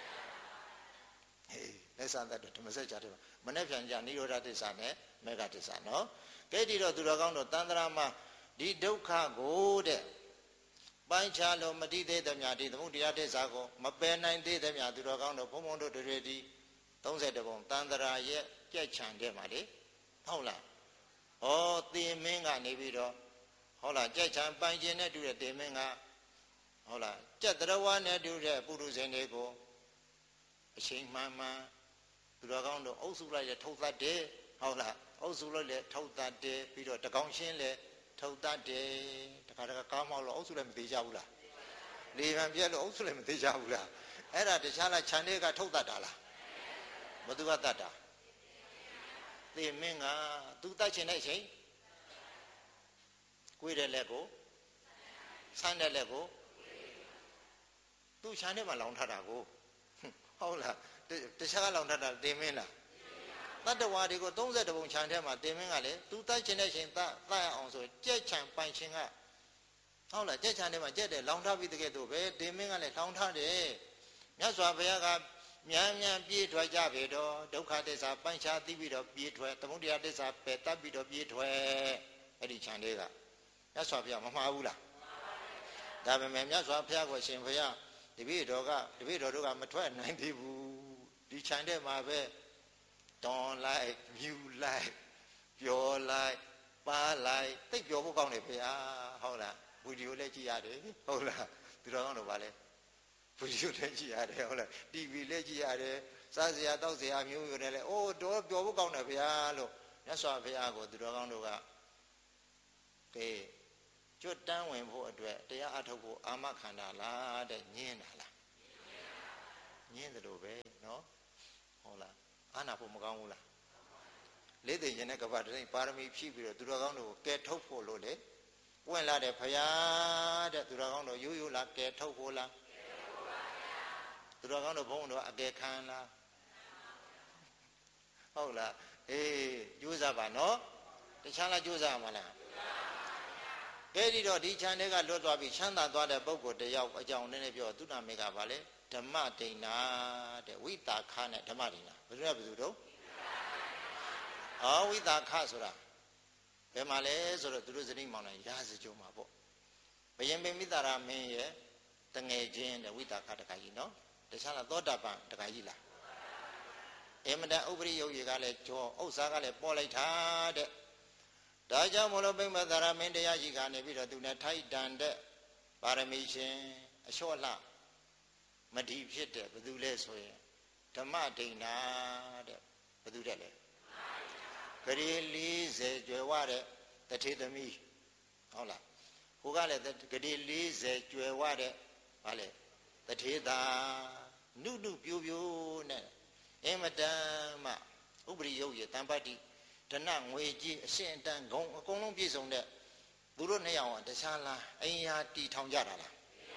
လက်ဆံတဲ့ဓမ္မစကြာထဲမှာမနေ့ပြန်ကြနိရောဓသစ္စာနဲ့မေဃသစ္စာနော်ကဲဒီတော့သူတော်ကောင်းတို့တန်ត្រာမှာဒီဒုက္ခကိုတဲ့ပိုင်းခြားလို့မတိသေးသမျှဒီသမုဒယသစ္စာကိုမပယ်နိုင်သေးသမျှသူတော်ကောင်းတို့ဘုံဘုံတို့တွေဒီ30ပုံတန်ត្រာရဲ့ကြက်ချံတဲ့မှာလေဟုတ်လားသေမင်းကနေပြီးတော့ဟုတ်လားကြက်ချံပိုင်ခြင်းနဲ့တူတဲ့သေမင်းကဟုတ်လားကြက်တရဝနဲ့တူတဲ့ပုရုဇဉ်တွေကိုအချိန်မှန်သူတော်ကောင်းတို့အုပ်စုလိုက်လေထုတ်သတ်တယ်ဟုတ်လားအုပ်စုလိုက်လေထုတ်သတ်တယ်ပြီးတော့တကောင်ရှင်းလေထုတ်သတ်တယ်တခါကားမောက်လို့အုပ်စုလည်းမသေးကြဘူးလားလေဗံပြက်လို့အုပ်စုလည်းမသေးကြဘူးလားအဲ့ဒါတခြားလားခြံတွေကထုတ်သတ်တာလားဘသူကတတ်တာသေမင်းကသူတတ်ချင်တဲ့အချိန်ကိုယ်တဲ့လက်ကိုဆန်းတဲ့လက်ကိုသူခြံထဲမှာလောင်ထတာကိုဟုတ်လားတခြားကလောင်ထတာသေမင်းလားတတ္တဝါတွေကို30ပုံခြံထဲမှာသေမင်းကလေသူတတ်ချင်တဲ့အချိန်တတ်ရအောင်ဆိုကြက်ခြံပိုင်ရှင်ကဟုတ်လားကြက်ခြံထဲမှာကြက်တယ်လောင်ထပြီးတကယ်တော့ပဲသေမင်းကလည်းလောင်ထတယ်မြတ်စွာဘုရားကမြန်ပြေးထွက်ကြပြီတော့ဒုက္ခသစ္စာပိုင်းခြားသိပြီးတော့ပြေးထွက်သမုဒယသစ္စာပယ်တတ်ပြီးတော့ပြေးထွက်အဲ့ဒီခြံတွေကမြတ်စွာဘုရားမမှားဘူးလားဒါပေမဲ့မြတ်စွာဘုရားကိုရှင်ဘုရားတပည့်တော်တို့ကမထွက်နိုင်သေးဘူးဒီခြံထဲမှာပဲတွန်လိုက်မြူလိုက်ပျော်လိုက်ပါလိုက်သိပ်ပျော်ဖို့ကောင်းတယ်ဘုရားဟုတ်လားဗီဒီယိုလည်းကြည့်ရတယ်ဟုတ်လားသူတော်ကောင်းတို့ပါလေဗီဒီယိုလည်းကြည့်ရတယ်ဟုတ်လား TV လည်းကြည့်ရတယ်စားစရာတောက်စရာမျိုးမျိုးနဲ့လည်းတော့ပျော်ဖို့ကောင်းတယ်ဘုရားလို့မြတ်စွာဘုရားကိုသူတော်ကောင်းတို့ကကဲကျွတ်တန်းဝင်ဖို့အတွက်တရားအထုတ်ဖို့အာမခန္ဓာလားတဲ့ညင်းတာလားညင်းတယ်လို့ပဲနော်ဟုတ်လားအာနာဖို့မကောင်းဘူးလားလေးသိရင်တဲ့ကပ္ပတည်းပါရမီဖြည့်ပြီးတော့သူတော်ကောင်းတို့ကိုကဲထုတ်ဖို့လို့လေပွင့်လာတဲ့ဖရာတဲ့သူတော်ကောင်းတို့ရိုးရိုးလားကဲထုတ်ဖို့လားသူတော်ကောင်းတို့ဘုန်းတော်အကဲခံလားဟုတ်လားအေးကြိုးစားပါနော်တခြားလားကြိုးစားမှာလားအဲ့ဒီတော့ဒီခြံတွေကလွတ်သွားပြီးချမ်းသာသွားတဲ့ပုဂ္ဂိုလ်တယောက်အကြောင်းနည်းနည်းပြောသူနာမေကပါလေဓမ္မဒိဏတဲ့ဝိတာခနဲ့ဓမ္မဒိဏဘယ်သူတို့ဝိတာခဆိုတာဘယ်မှာလဲဆိုတော့သူတို့ဇနီးမောင်နှံရာဇကြုံမှာပေါ့ဘယင်ပင်မိတာရမင်းရဲ့တငယ်ချင်းတဲ့ဝိတာခတခါကြီးနော်တခြားလားသောတာပန်တခါကြီးလားအမတန်ဥပရိယုတ်ရေကလည်းကြောဥစ္စာကလည်းပေါ်လိုက်တာတဲ့ဒါကြောင့်မလို့ပိမသာရမင်းတရားကြီးကနေပြီးတော့သူနဲ့ထိုက်တန်တဲ့ပါရမီရှင်အလျှော့လှမဒီဖြစ်တဲ့ဘယ်သူလဲဆိုရင်ဓမ္မဒိဏတဲ့ဘယ်သူတဲ့လဲဂရေ40ကျွယ်ဝတဲ့တထေသမီးဟုတ်လားဟိုကလည်းဂရေ40ကျွယ်ဝတဲ့ဗာလေတထေသာနုနုပြိုးပြိုးနဲ့အမတန်မှဥပရိယုတ်ရေတံပတ္တိဒဏငွေကြီးအရှင်အတန်ဂုံအကုန်လုံးပြည့်စုံတဲ့သူတို့နှစ်ယောက်တခြားလားအိမ်ယာတီထောင်ကြတာလား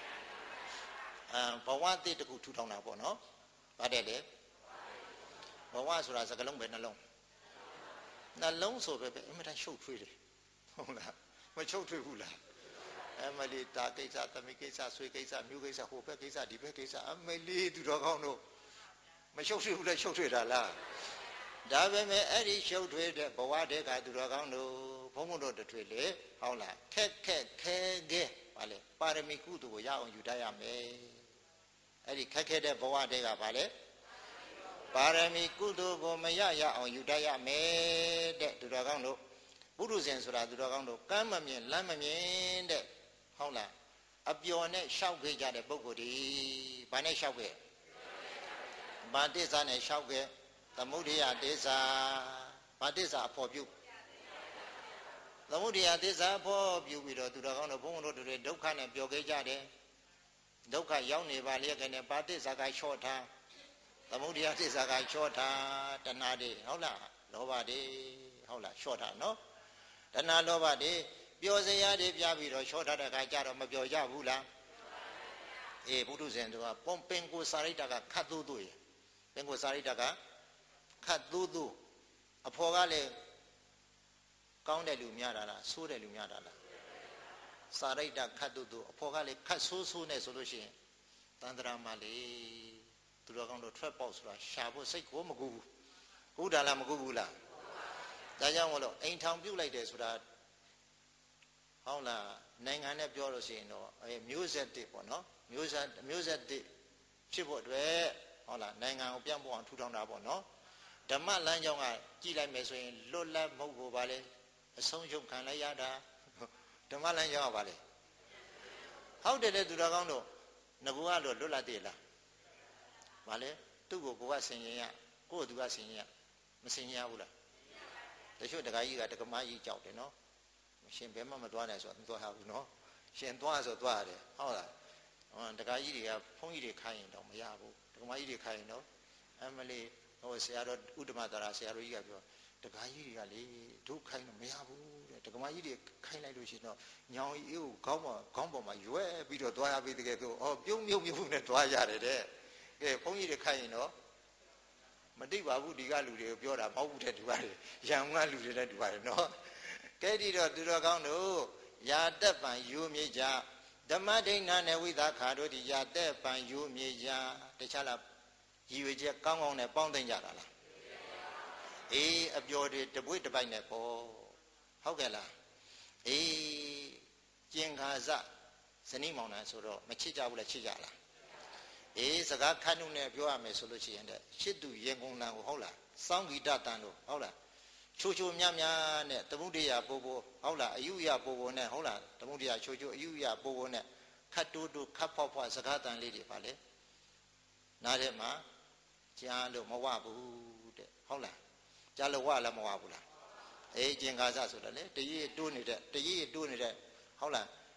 ဘဝတိတခုထူထောင်တာပေါ့နော်ဗါတဲ့လေဘဝဆိုတာစကလုံးပဲနှလုံးဆိုပဲအမတန်ရှုပ်ထွေးတယ်ဟုတ်လားမရှုပ်ထွေးဘူးလားအမလီတာကိစ္စသမီးကိစ္စဆွေကိစ္စမျိုးကိစ္စဟိုဘက်ကိစ္စဒီဘက်ကိစ္စအမလီသူတော်ကောင်းတို့မရှုပ်ထွေးဘူးလဲရှုပ်ထွေးတာလားဒါပေမဲ့အဲ့ဒီရှုပ်ထွေးတဲ့ဘဝတည်းကသူတော်ကောင်းတို့ဘုံဘုံတို့တထွေလေဟုတ်လားခက်ခဲပါလေပါရမီကုသိုလ်ကိုရအောင်ယူတတ်ရမယ်အဲ့ဒီခက်ခဲတဲ့ဘဝတည်းကပါလေပါရမီကုသိုလ်ကိုမရအောင်ယူတတ်ရမယ်တဲ့သူတော်ကောင်းတို့ပုရုဇဉ်ဆိုတာသူတော်ကောင်းတို့ကမ်းမမြင်လမ်းမမြင်တဲ့ဟုတ်လားအပျော်နဲ့ရှောက်ခဲ့ကြတဲ့ပုဂ္ဂိုလ်ဒီဘာနဲ့ရှောက်ခဲ့ဘာတိစ္ဆာနဲ့ရှောက်ခဲ့သမုဒိယသစ္စာဘာသစ္စာအဖို့ပြုသမုဒိယသစ္စာအဖို့ပြုပြီးတော့သူတော်ကောင်းတို့ဘုန်းဘုန်းတို့တွေဒုက္ခနဲ့ပျော်ခဲ့ကြတယ်ဒုက္ခရောက်နေပါလျက်ကနေဘာသစ္စာကချော့ထားသမုဒိယသစ္စာကချော့ထားတဏှာတွေဟုတ်လားလောဘတွေဟုတ်လားချော့ထားနော်တဏှာလောဘတွေပျော်စရာတွေပြပြီးတော့ချော့ထားတဲ့အခါကျတော့မပျော်ကြဘူးလားအေးဘုဒ္ဓဇင်တို့ကပုံပင်ကိုစာရိတ္တကခတ်သို့သို့ရပင်ကိုစာရိတ္တကခတ်သို့သို့အဖော်ကလည်းကောင်းတဲ့လူများတာလားဆိုးတဲ့လူများတာလားစာရိတ္တခတ်သို့သို့အဖော်ကလည်းခတ်ဆိုးဆိုးနဲ့ဆိုလို့ရှိရင်တန်တရာမလေးသူတော်ကောင်းတို့ထွက်ပေါက်ဆိုတာရှာဖို့စိတ်ကိုမကူဘူးဟုတ်တာလားမကူဘူးလားဒါကြောင့်မလို့အိမ်ထောင်ပြုတ်လိုက်တယ်ဆိုတာဟုတ်လားနိုင်ငံနဲ့ပြောလို့ရှိရင်တော့မျိုးဆက်တစ်ပေါ့နော်မျိုးဆက်တစ်ဖြစ်ဖို့အတွက်ဟုတ်လားနိုင်ငံကိုပြန်ပေါ်အောင်ထူထောင်တာပေါ့နော်ဓမ္မလမ်းကြောင်းကကြည်လိုက်မယ်ဆိုရင်လွတ်လပ်မဟုတ်ဘူးပါလေအဆုံးရှုံးခံလိုက်ရတာဓမ္မလမ်းကြောင်းကပါလေဟုတ်တယ်လေသူတော်ကောင်းတို့ငကူကတော့လွတ်လပ်သေးလားပါလေသူ့ကိုကဆင်ရင်ရကိုယ့်သူကဆင်ရင်ရမဆင်ရဘူးလားတချို့တခါကြီးကတက္ကမကြီးကြောက်တယ်နော်ရှင်ဘယ်မှမသွားနိုင်ဆိုတော့မသွားဘူးနော်ရှင်သွားဆိုသွားရတယ်ဟုတ်လားတခါကြီးတွေကဘုန်းကြီးတွေခိုင်းရင်တော့မရဘူးတက္ကမကြီးတွေခိုင်းရင်တော့အမလေးဟိုဆရာတော်ဥဒ္ဓမသာရဆရာတော်ကြီးကပြောတခါကြီးတွေကလေဒုက္ခိုင်းတော့မရဘူးတဲ့တက္ကမကြီးတွေခိုင်းလိုက်လို့ရှိရင်တော့ညောင်အေးကိုခေါင်းပေါ်မှာရွယ်ပြီးတော့သွားရပြီတကယ်ဆိုပြုံးမြုပ်နဲ့သွားရတယ်တဲ့ကဲဘုန်းကြီးတွေခိုင်းရင်တော့မတိပါဘူးဒီကလူတွေကိုပြောတာမဟုတ်ဘူးတဲ့သူကရံကလူတွေနဲ့တူပါတယ်နော်ကဲဒီတော့သူတော်ကောင်းတို့ယာတက်ပံယူမြေကြဓမ္မဒိဋ္ဌာနဲ့ဝိသခါတို့ဒီယာတက်ပံယူမြေကြတခြားလားရည်ရွယ်ချက်ကောင်းကောင်းနဲ့ပေါင်းသိမ့်ကြတာလားအေးအပျော်တွေတပွေ့တပိုက်နဲ့ပေါ့ဟုတ်ကဲ့လားအေးကျင်ခါစဇနီးမောင်နှံဆိုတော့မချစ်ကြဘူးလားချစ်ကြလားအေးစကားခန့်နှုတ်နဲ့ပြောရမယ်ဆိုလို့ရှိရင်တဲ့ရှစ်သူရေကုန်တန်ကိုဟုတ်လားစောင်းဂီတတန်တို့ဟုတ်လားချိုချိုမြမြနဲ့သမုဒိယပို့ဟုတ်လားအယုယပို့နဲ့ဟုတ်လားသမုဒိယချိုချိုအယုယပို့နဲ့ခတ်တိုးတိုးခတ်ဖွားဖွားစကားတန်လေးတွေပါလေနားထဲမှာကြားလို့မဝဘူးတဲ့ဟုတ်လားကြားလို့ဝလားမဝဘူးလားအေးကျင်ကားစဆိုတော့လေတရေတိုးနေတဲ့ဟုတ်လား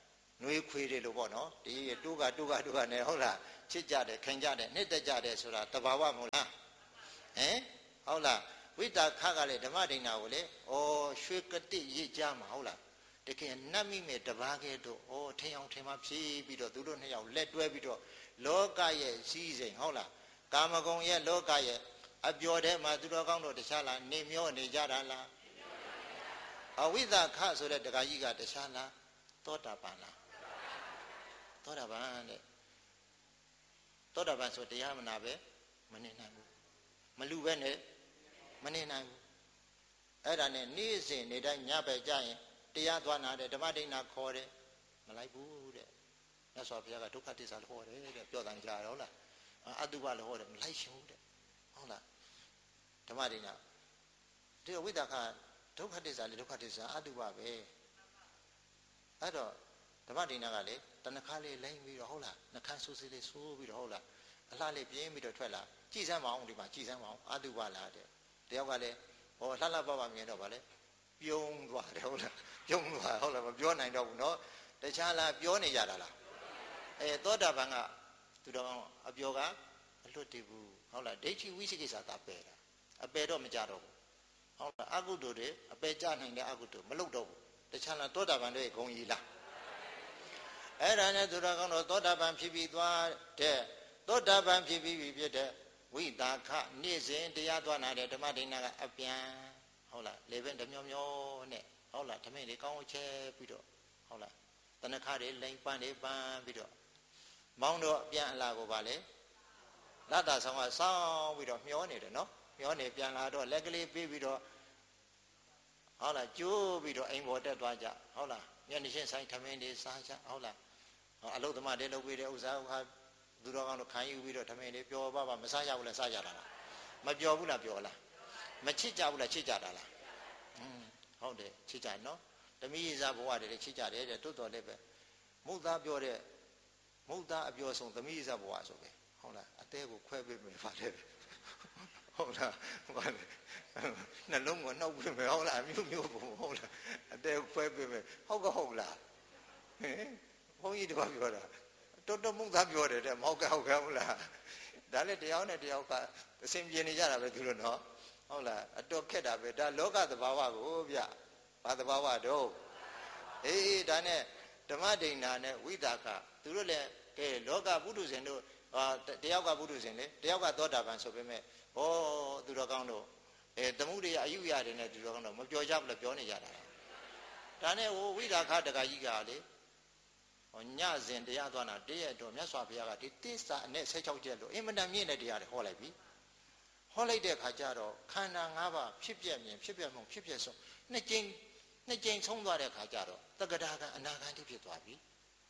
နှွေးခွေးတွေလို့ပေါ့နော်ဒီတိုးကနဲ့ဟုတ်လားချစ်ကြတယ်ခင်ကြတယ်နှစ်သက်ကြတယ်ဆိုတာတဘာဝမဟုတ်လားဟုတ်လားဝိတာခကလည်းဓမ္မဒိဏကိုလေရွှေကတိရစ်ကြမှာဟုတ်လားတကယ်နတ်မိမဲ့တပါးကဲတို့ထင်အောင်ထင်မှဖြည်းပြီးတော့သူတို့နှစ်ယောက်လက်တွဲပြီးတော့လောကရဲ့စီးစိမ်ဟုတ်လားကာမဂုဏ်ရဲ့လောကရဲ့အပျော်ထဲမှာသူတော်ကောင်းတို့တခြားလားနေမျောနေကြတာလားအဝိသခဆိုတဲ့တခါကြီးကတခြားလားသောတာပန်လားသောတာပန်တဲ့သောတာပန်ဆိုတရားမနာပဲမနေနိုင်ဘူးမလူပဲနဲ့မနေနိုင်ဘူးအဲ့ဒါနဲ့နေ့စဉ်နေ့တိုင်းညဘက်ကြရင်တရားသွားနာတယ်ဓမ္မဒိဏခေါ်တယ်မလိုက်ဘူးတဲ့မြတ်စွာဘုရားကဒုက္ခသစ္စာလို့ဟောတယ်တဲ့ပြောတယ်ကြားတော့လားအတုပလို့ဟောတယ်မလိုက်ရှုံးတဲ့ဟုတ်လားဓမ္မဒိဏဒီဝိသခဒုက္ခသစ္စာလေဒုက္ခသစ္စာအတုပပဲအဲ့တော့ဓမ္မဒိဏကလေတဏ္ဍခါလေးလိမ့်ပြီးတော့ဟုတ်လားနှခမ်းဆူးစီလေးဆိုးပြီးတော့ဟုတ်လားအလှလေးပြင်းပြီးတော့ထွက်လာကြည်စမ်းမအောင်ဒီမှာကြည်စမ်းမအောင်အတုပလားတဲ့တယောက်ကလည်းလှလှပပမြင်တော့ဗာလေပြုံးသွားတယ်ဟုတ်လားပြုံးသွားဟုတ်လားမပြောနိုင်တော့ဘူးเนาะတခြားလားပြောနေကြတာလားသောတာပန်ကသူတော်အပြောကအလွတ်တည်ဘူးဟုတ်လားဒိဋ္ဌိဝိသိကိစ္စတာပယ်တာအပယ်တော့မကြတော့ဘူးဟုတ်လားအကုသိုလ်တွေအပယ်ကြနိုင်တဲ့အကုသိုလ်မလုပ်တော့ဘူးတခြားလားသောတာပန်တွေဂုံကြီးလားအဲ့ဒါနဲ့သူတော်ကောင်းတော့သောတာပန်ဖြစ်ပြီးသွားတဲ့သောတာပန်ဖြစ်ပြီးဖြစ်တဲ့ဝိတာခနေ့စဉ်တရားသွားနာတဲ့ဓမ္မဒိဏကအပြန်ဟုတ်လားလေပင်တမျောမျောနဲ့ဟုတ်လားဓမင်းတွေကောင်းချဲပြီးတော့ဟုတ်လားတဏ္ဍခါတွေလိမ်ပန်းတွေပန်းပြီးတော့မောင်းတော့ပြန်အလာကိုပါလေလတ်တာဆောင်ကစောင်းပြီးတော့မျောနေတယ်နော်မျောနေပြန်လာတော့လက်ကလေးပေးပြီးတော့ဟုတ်လားကျိုးပြီးတော့အိမ်ပေါ်တက်သွားကြဟုတ်လားမျက်နှာချင်းဆိုင်ဓမင်းတွေစားကြဟုတ်လားအလုသမားတွေလုပ်ပြီးတဲ့ဥစ္စာကသူတော်ကောင်းတို့ခံယူပြီးတော့ဓမင်းတွေပျော်ပါမစားရဘူးလားစားကြတာလားမပျော်ဘူးလားပျော်လားမချစ်ကြဘူးလားချစ်ကြတာလားဟုတ်တယ်ချစ်ကြနော်ဓမီးစားဘဝတွေလည်းချစ်ကြတယ်တဲ့တိုးတော်လည်းပဲမုတ်သားပြောတဲ့မုတ်သားအပြောဆုံးဓမီးစားဘဝဆိုပဲဟုတ်လားအသေးကိုခွဲပေးမယ်ဗါတယ်ဟုတ်လားဗါတယ်နှလုံးကိုနှုတ်ပေးမယ်ဟုတ်လားမျိုးပုံဟုတ်လားအသေးခွဲပေးမယ်ဟုတ်လားဘုန်းကြီးတပါးပြောတာတော်မုတ်သားပြောတယ်တဲ့မဟုတ်ကဟုတ်လားဒါလည်းတရားနဲ့တရားကအစဉ်ပြေနေကြတာပဲသူတို့နော်ဟုတ်လားအတော်ခက်တာပဲဒါလောကသဘာဝကိုဗျဘာသဘာဝတော့ဒါနဲ့ဓမ္မဒိဏနဲ့ဝိတာခသူတို့လည်းကဲလောကပုထုဇဉ်တို့တယောက်ကပုထုဇဉ်လေတယောက်ကသောတာပန်ဆိုပေမဲ့သူတော်ကောင်းတို့သမှုတွေအယူရတယ်နဲ့သူတော်ကောင်းတို့မပြောကြဘူးလို့ပြောနေကြတာဒါနဲ့ဝိတာခတကကြီးကလေညစဉ်တရားသွားတာတည့်ရတော့မြတ်စွာဘုရားကဒီသစ္စာအနဲ့16ချက်လို့အင်မတန်မြင့်တဲ့တရားတွေဟောလိုက်ပြီဟောလိုက်တဲ့ခါကျတော့ခန္ဓာ၅ပါးဖြစ်ပြမြင်ဖြစ်ပြမှုဖြစ်ပြဆုံးနှစ်ကြိမ်ဆုံးသွားတဲ့ခါကျတော့တက္ကရာကံအနာဂံတိဖြစ်သွားပြီ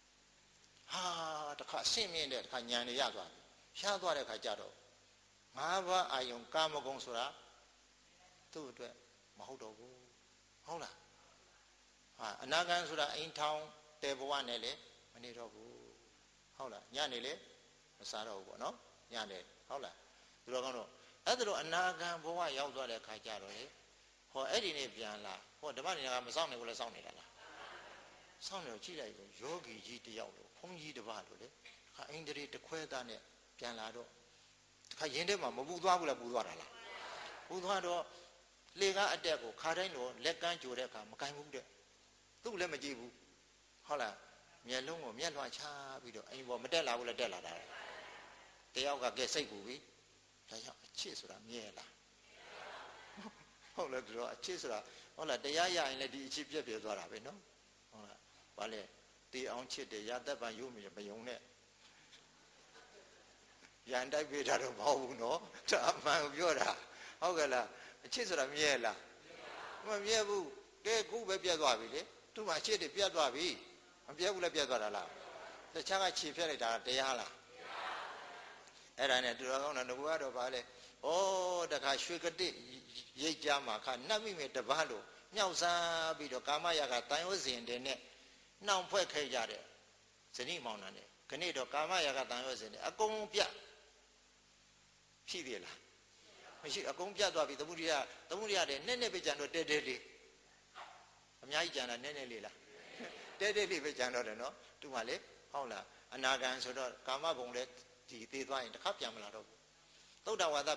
တခါအဆင့်မြင့်တဲ့တခါဉာဏ်တွေရသွားပြီဖြားသွားတဲ့ခါကျတော့၅ပါးအာယုံကာမဂုဏ်ဆိုတာသူ့အတွက်မဟုတ်တော့ဘူးဟုတ်လားအနာဂံဆိုတာအိမ်ထောင်တဲဘဝနဲ့လေမနေတော့ဘူးဟုတ်လားညနေလေမစားတော့ဘူးပေါ့နော်ညနေဟုတ်လားသူတော်ကောင်းတော့အဲ့ဒါလိုအနာဂံဘဝရောက်သွားတဲ့ခါကျတော့လေအဲ့ဒီနေ့ပြန်လာဓမ္မနေကမစောင့်နေဘူးလဲစောင့်နေတာလားစောင့်နေတော့ကြည့်လိုက်တော့ယောဂီကြီးတယောက်လို့ဘုန်းကြီးတစ်ပါးလို့လေအိန္ဒြေတခွဲသားနဲ့ပြန်လာတော့ရင်ထဲမှာမပူသွားဘူးလားပူသွားတာလားပူသွားတော့လေကားအတက်ကိုခါတိုင်းတော့လက်ကမ်းကြိုတဲ့အခါမကင်ဘူးတဲ့သူ့လည်းမကြည့်ဘူးဟုတ်လားမျက်လုံးကိုမျက်လွှာချပြီးတော့အိမ်ပေါ်မတက်လာဘူးလားတက်လာတာတယောက်ကကဲစိတ်ပူပြီဒါကြောင့်အချစ်ဆိုတာမြဲလားဟုတ်လားသူတို့အချစ်ဆိုတာဟုတ်လားတရားရရင်လည်းဒီအချစ်ပြည့်ပြည့်သွားတာပဲနော်ဟုတ်လားဘာလဲတေအောင်ချစ်တယ်ရတတ်ပံရုပ်မယုံနဲ့ရန်တိုက်ပေးတာတော့မဟုတ်ဘူးနော်ဒါအမှန်ကိုပြောတာဟုတ်ကဲ့လားအချစ်ဆိုတာမြဲလားမမြဲဘူးကဲခုပဲပြတ်သွားပြီလေသူ့မှာအချစ်တွေပြတ်သွားပြီမပြတ်ဘူးလည်းပြတ်သွားတာလားတခြားကခြေဖြတ်လိုက်တာတရားလားအဲ့ဒါနဲ့သူတော်ကောင်းတော့ငါကတော့ဗာလဲတခါရွှေကတိရိတ်ကြမှာခါနတ်မိမေတပားလို့မြောက်စားပြီးတော့ကာမရာဂတန်ရုံးစဉ်တဲ့နဲ့နှောင်ဖွဲ့ခဲ့ကြတဲ့ဇနီးမောင်နှံနဲ့ခဏတော့ကာမရာဂတန်ရုံးစဉ်နဲ့အကုန်ပြတ်ဖြည့်တယ်လားမရှိအကုန်ပြတ်သွားပြီသမုဒိယတွေနဲ့ပဲကြံတော့တဲလေးအများကြီးကြံတာနည်းနည်းလေးလားတဲတဲလေးပဲကြံတော့တယ်နော်သူကလေဟုတ်လားအနာဂံဆိုတော့ကာမဘုံလဲဒီသေးသွားရင်တစ်ခါပြန်မလာတော့ဘူးသုဒ္ဓဝါဒ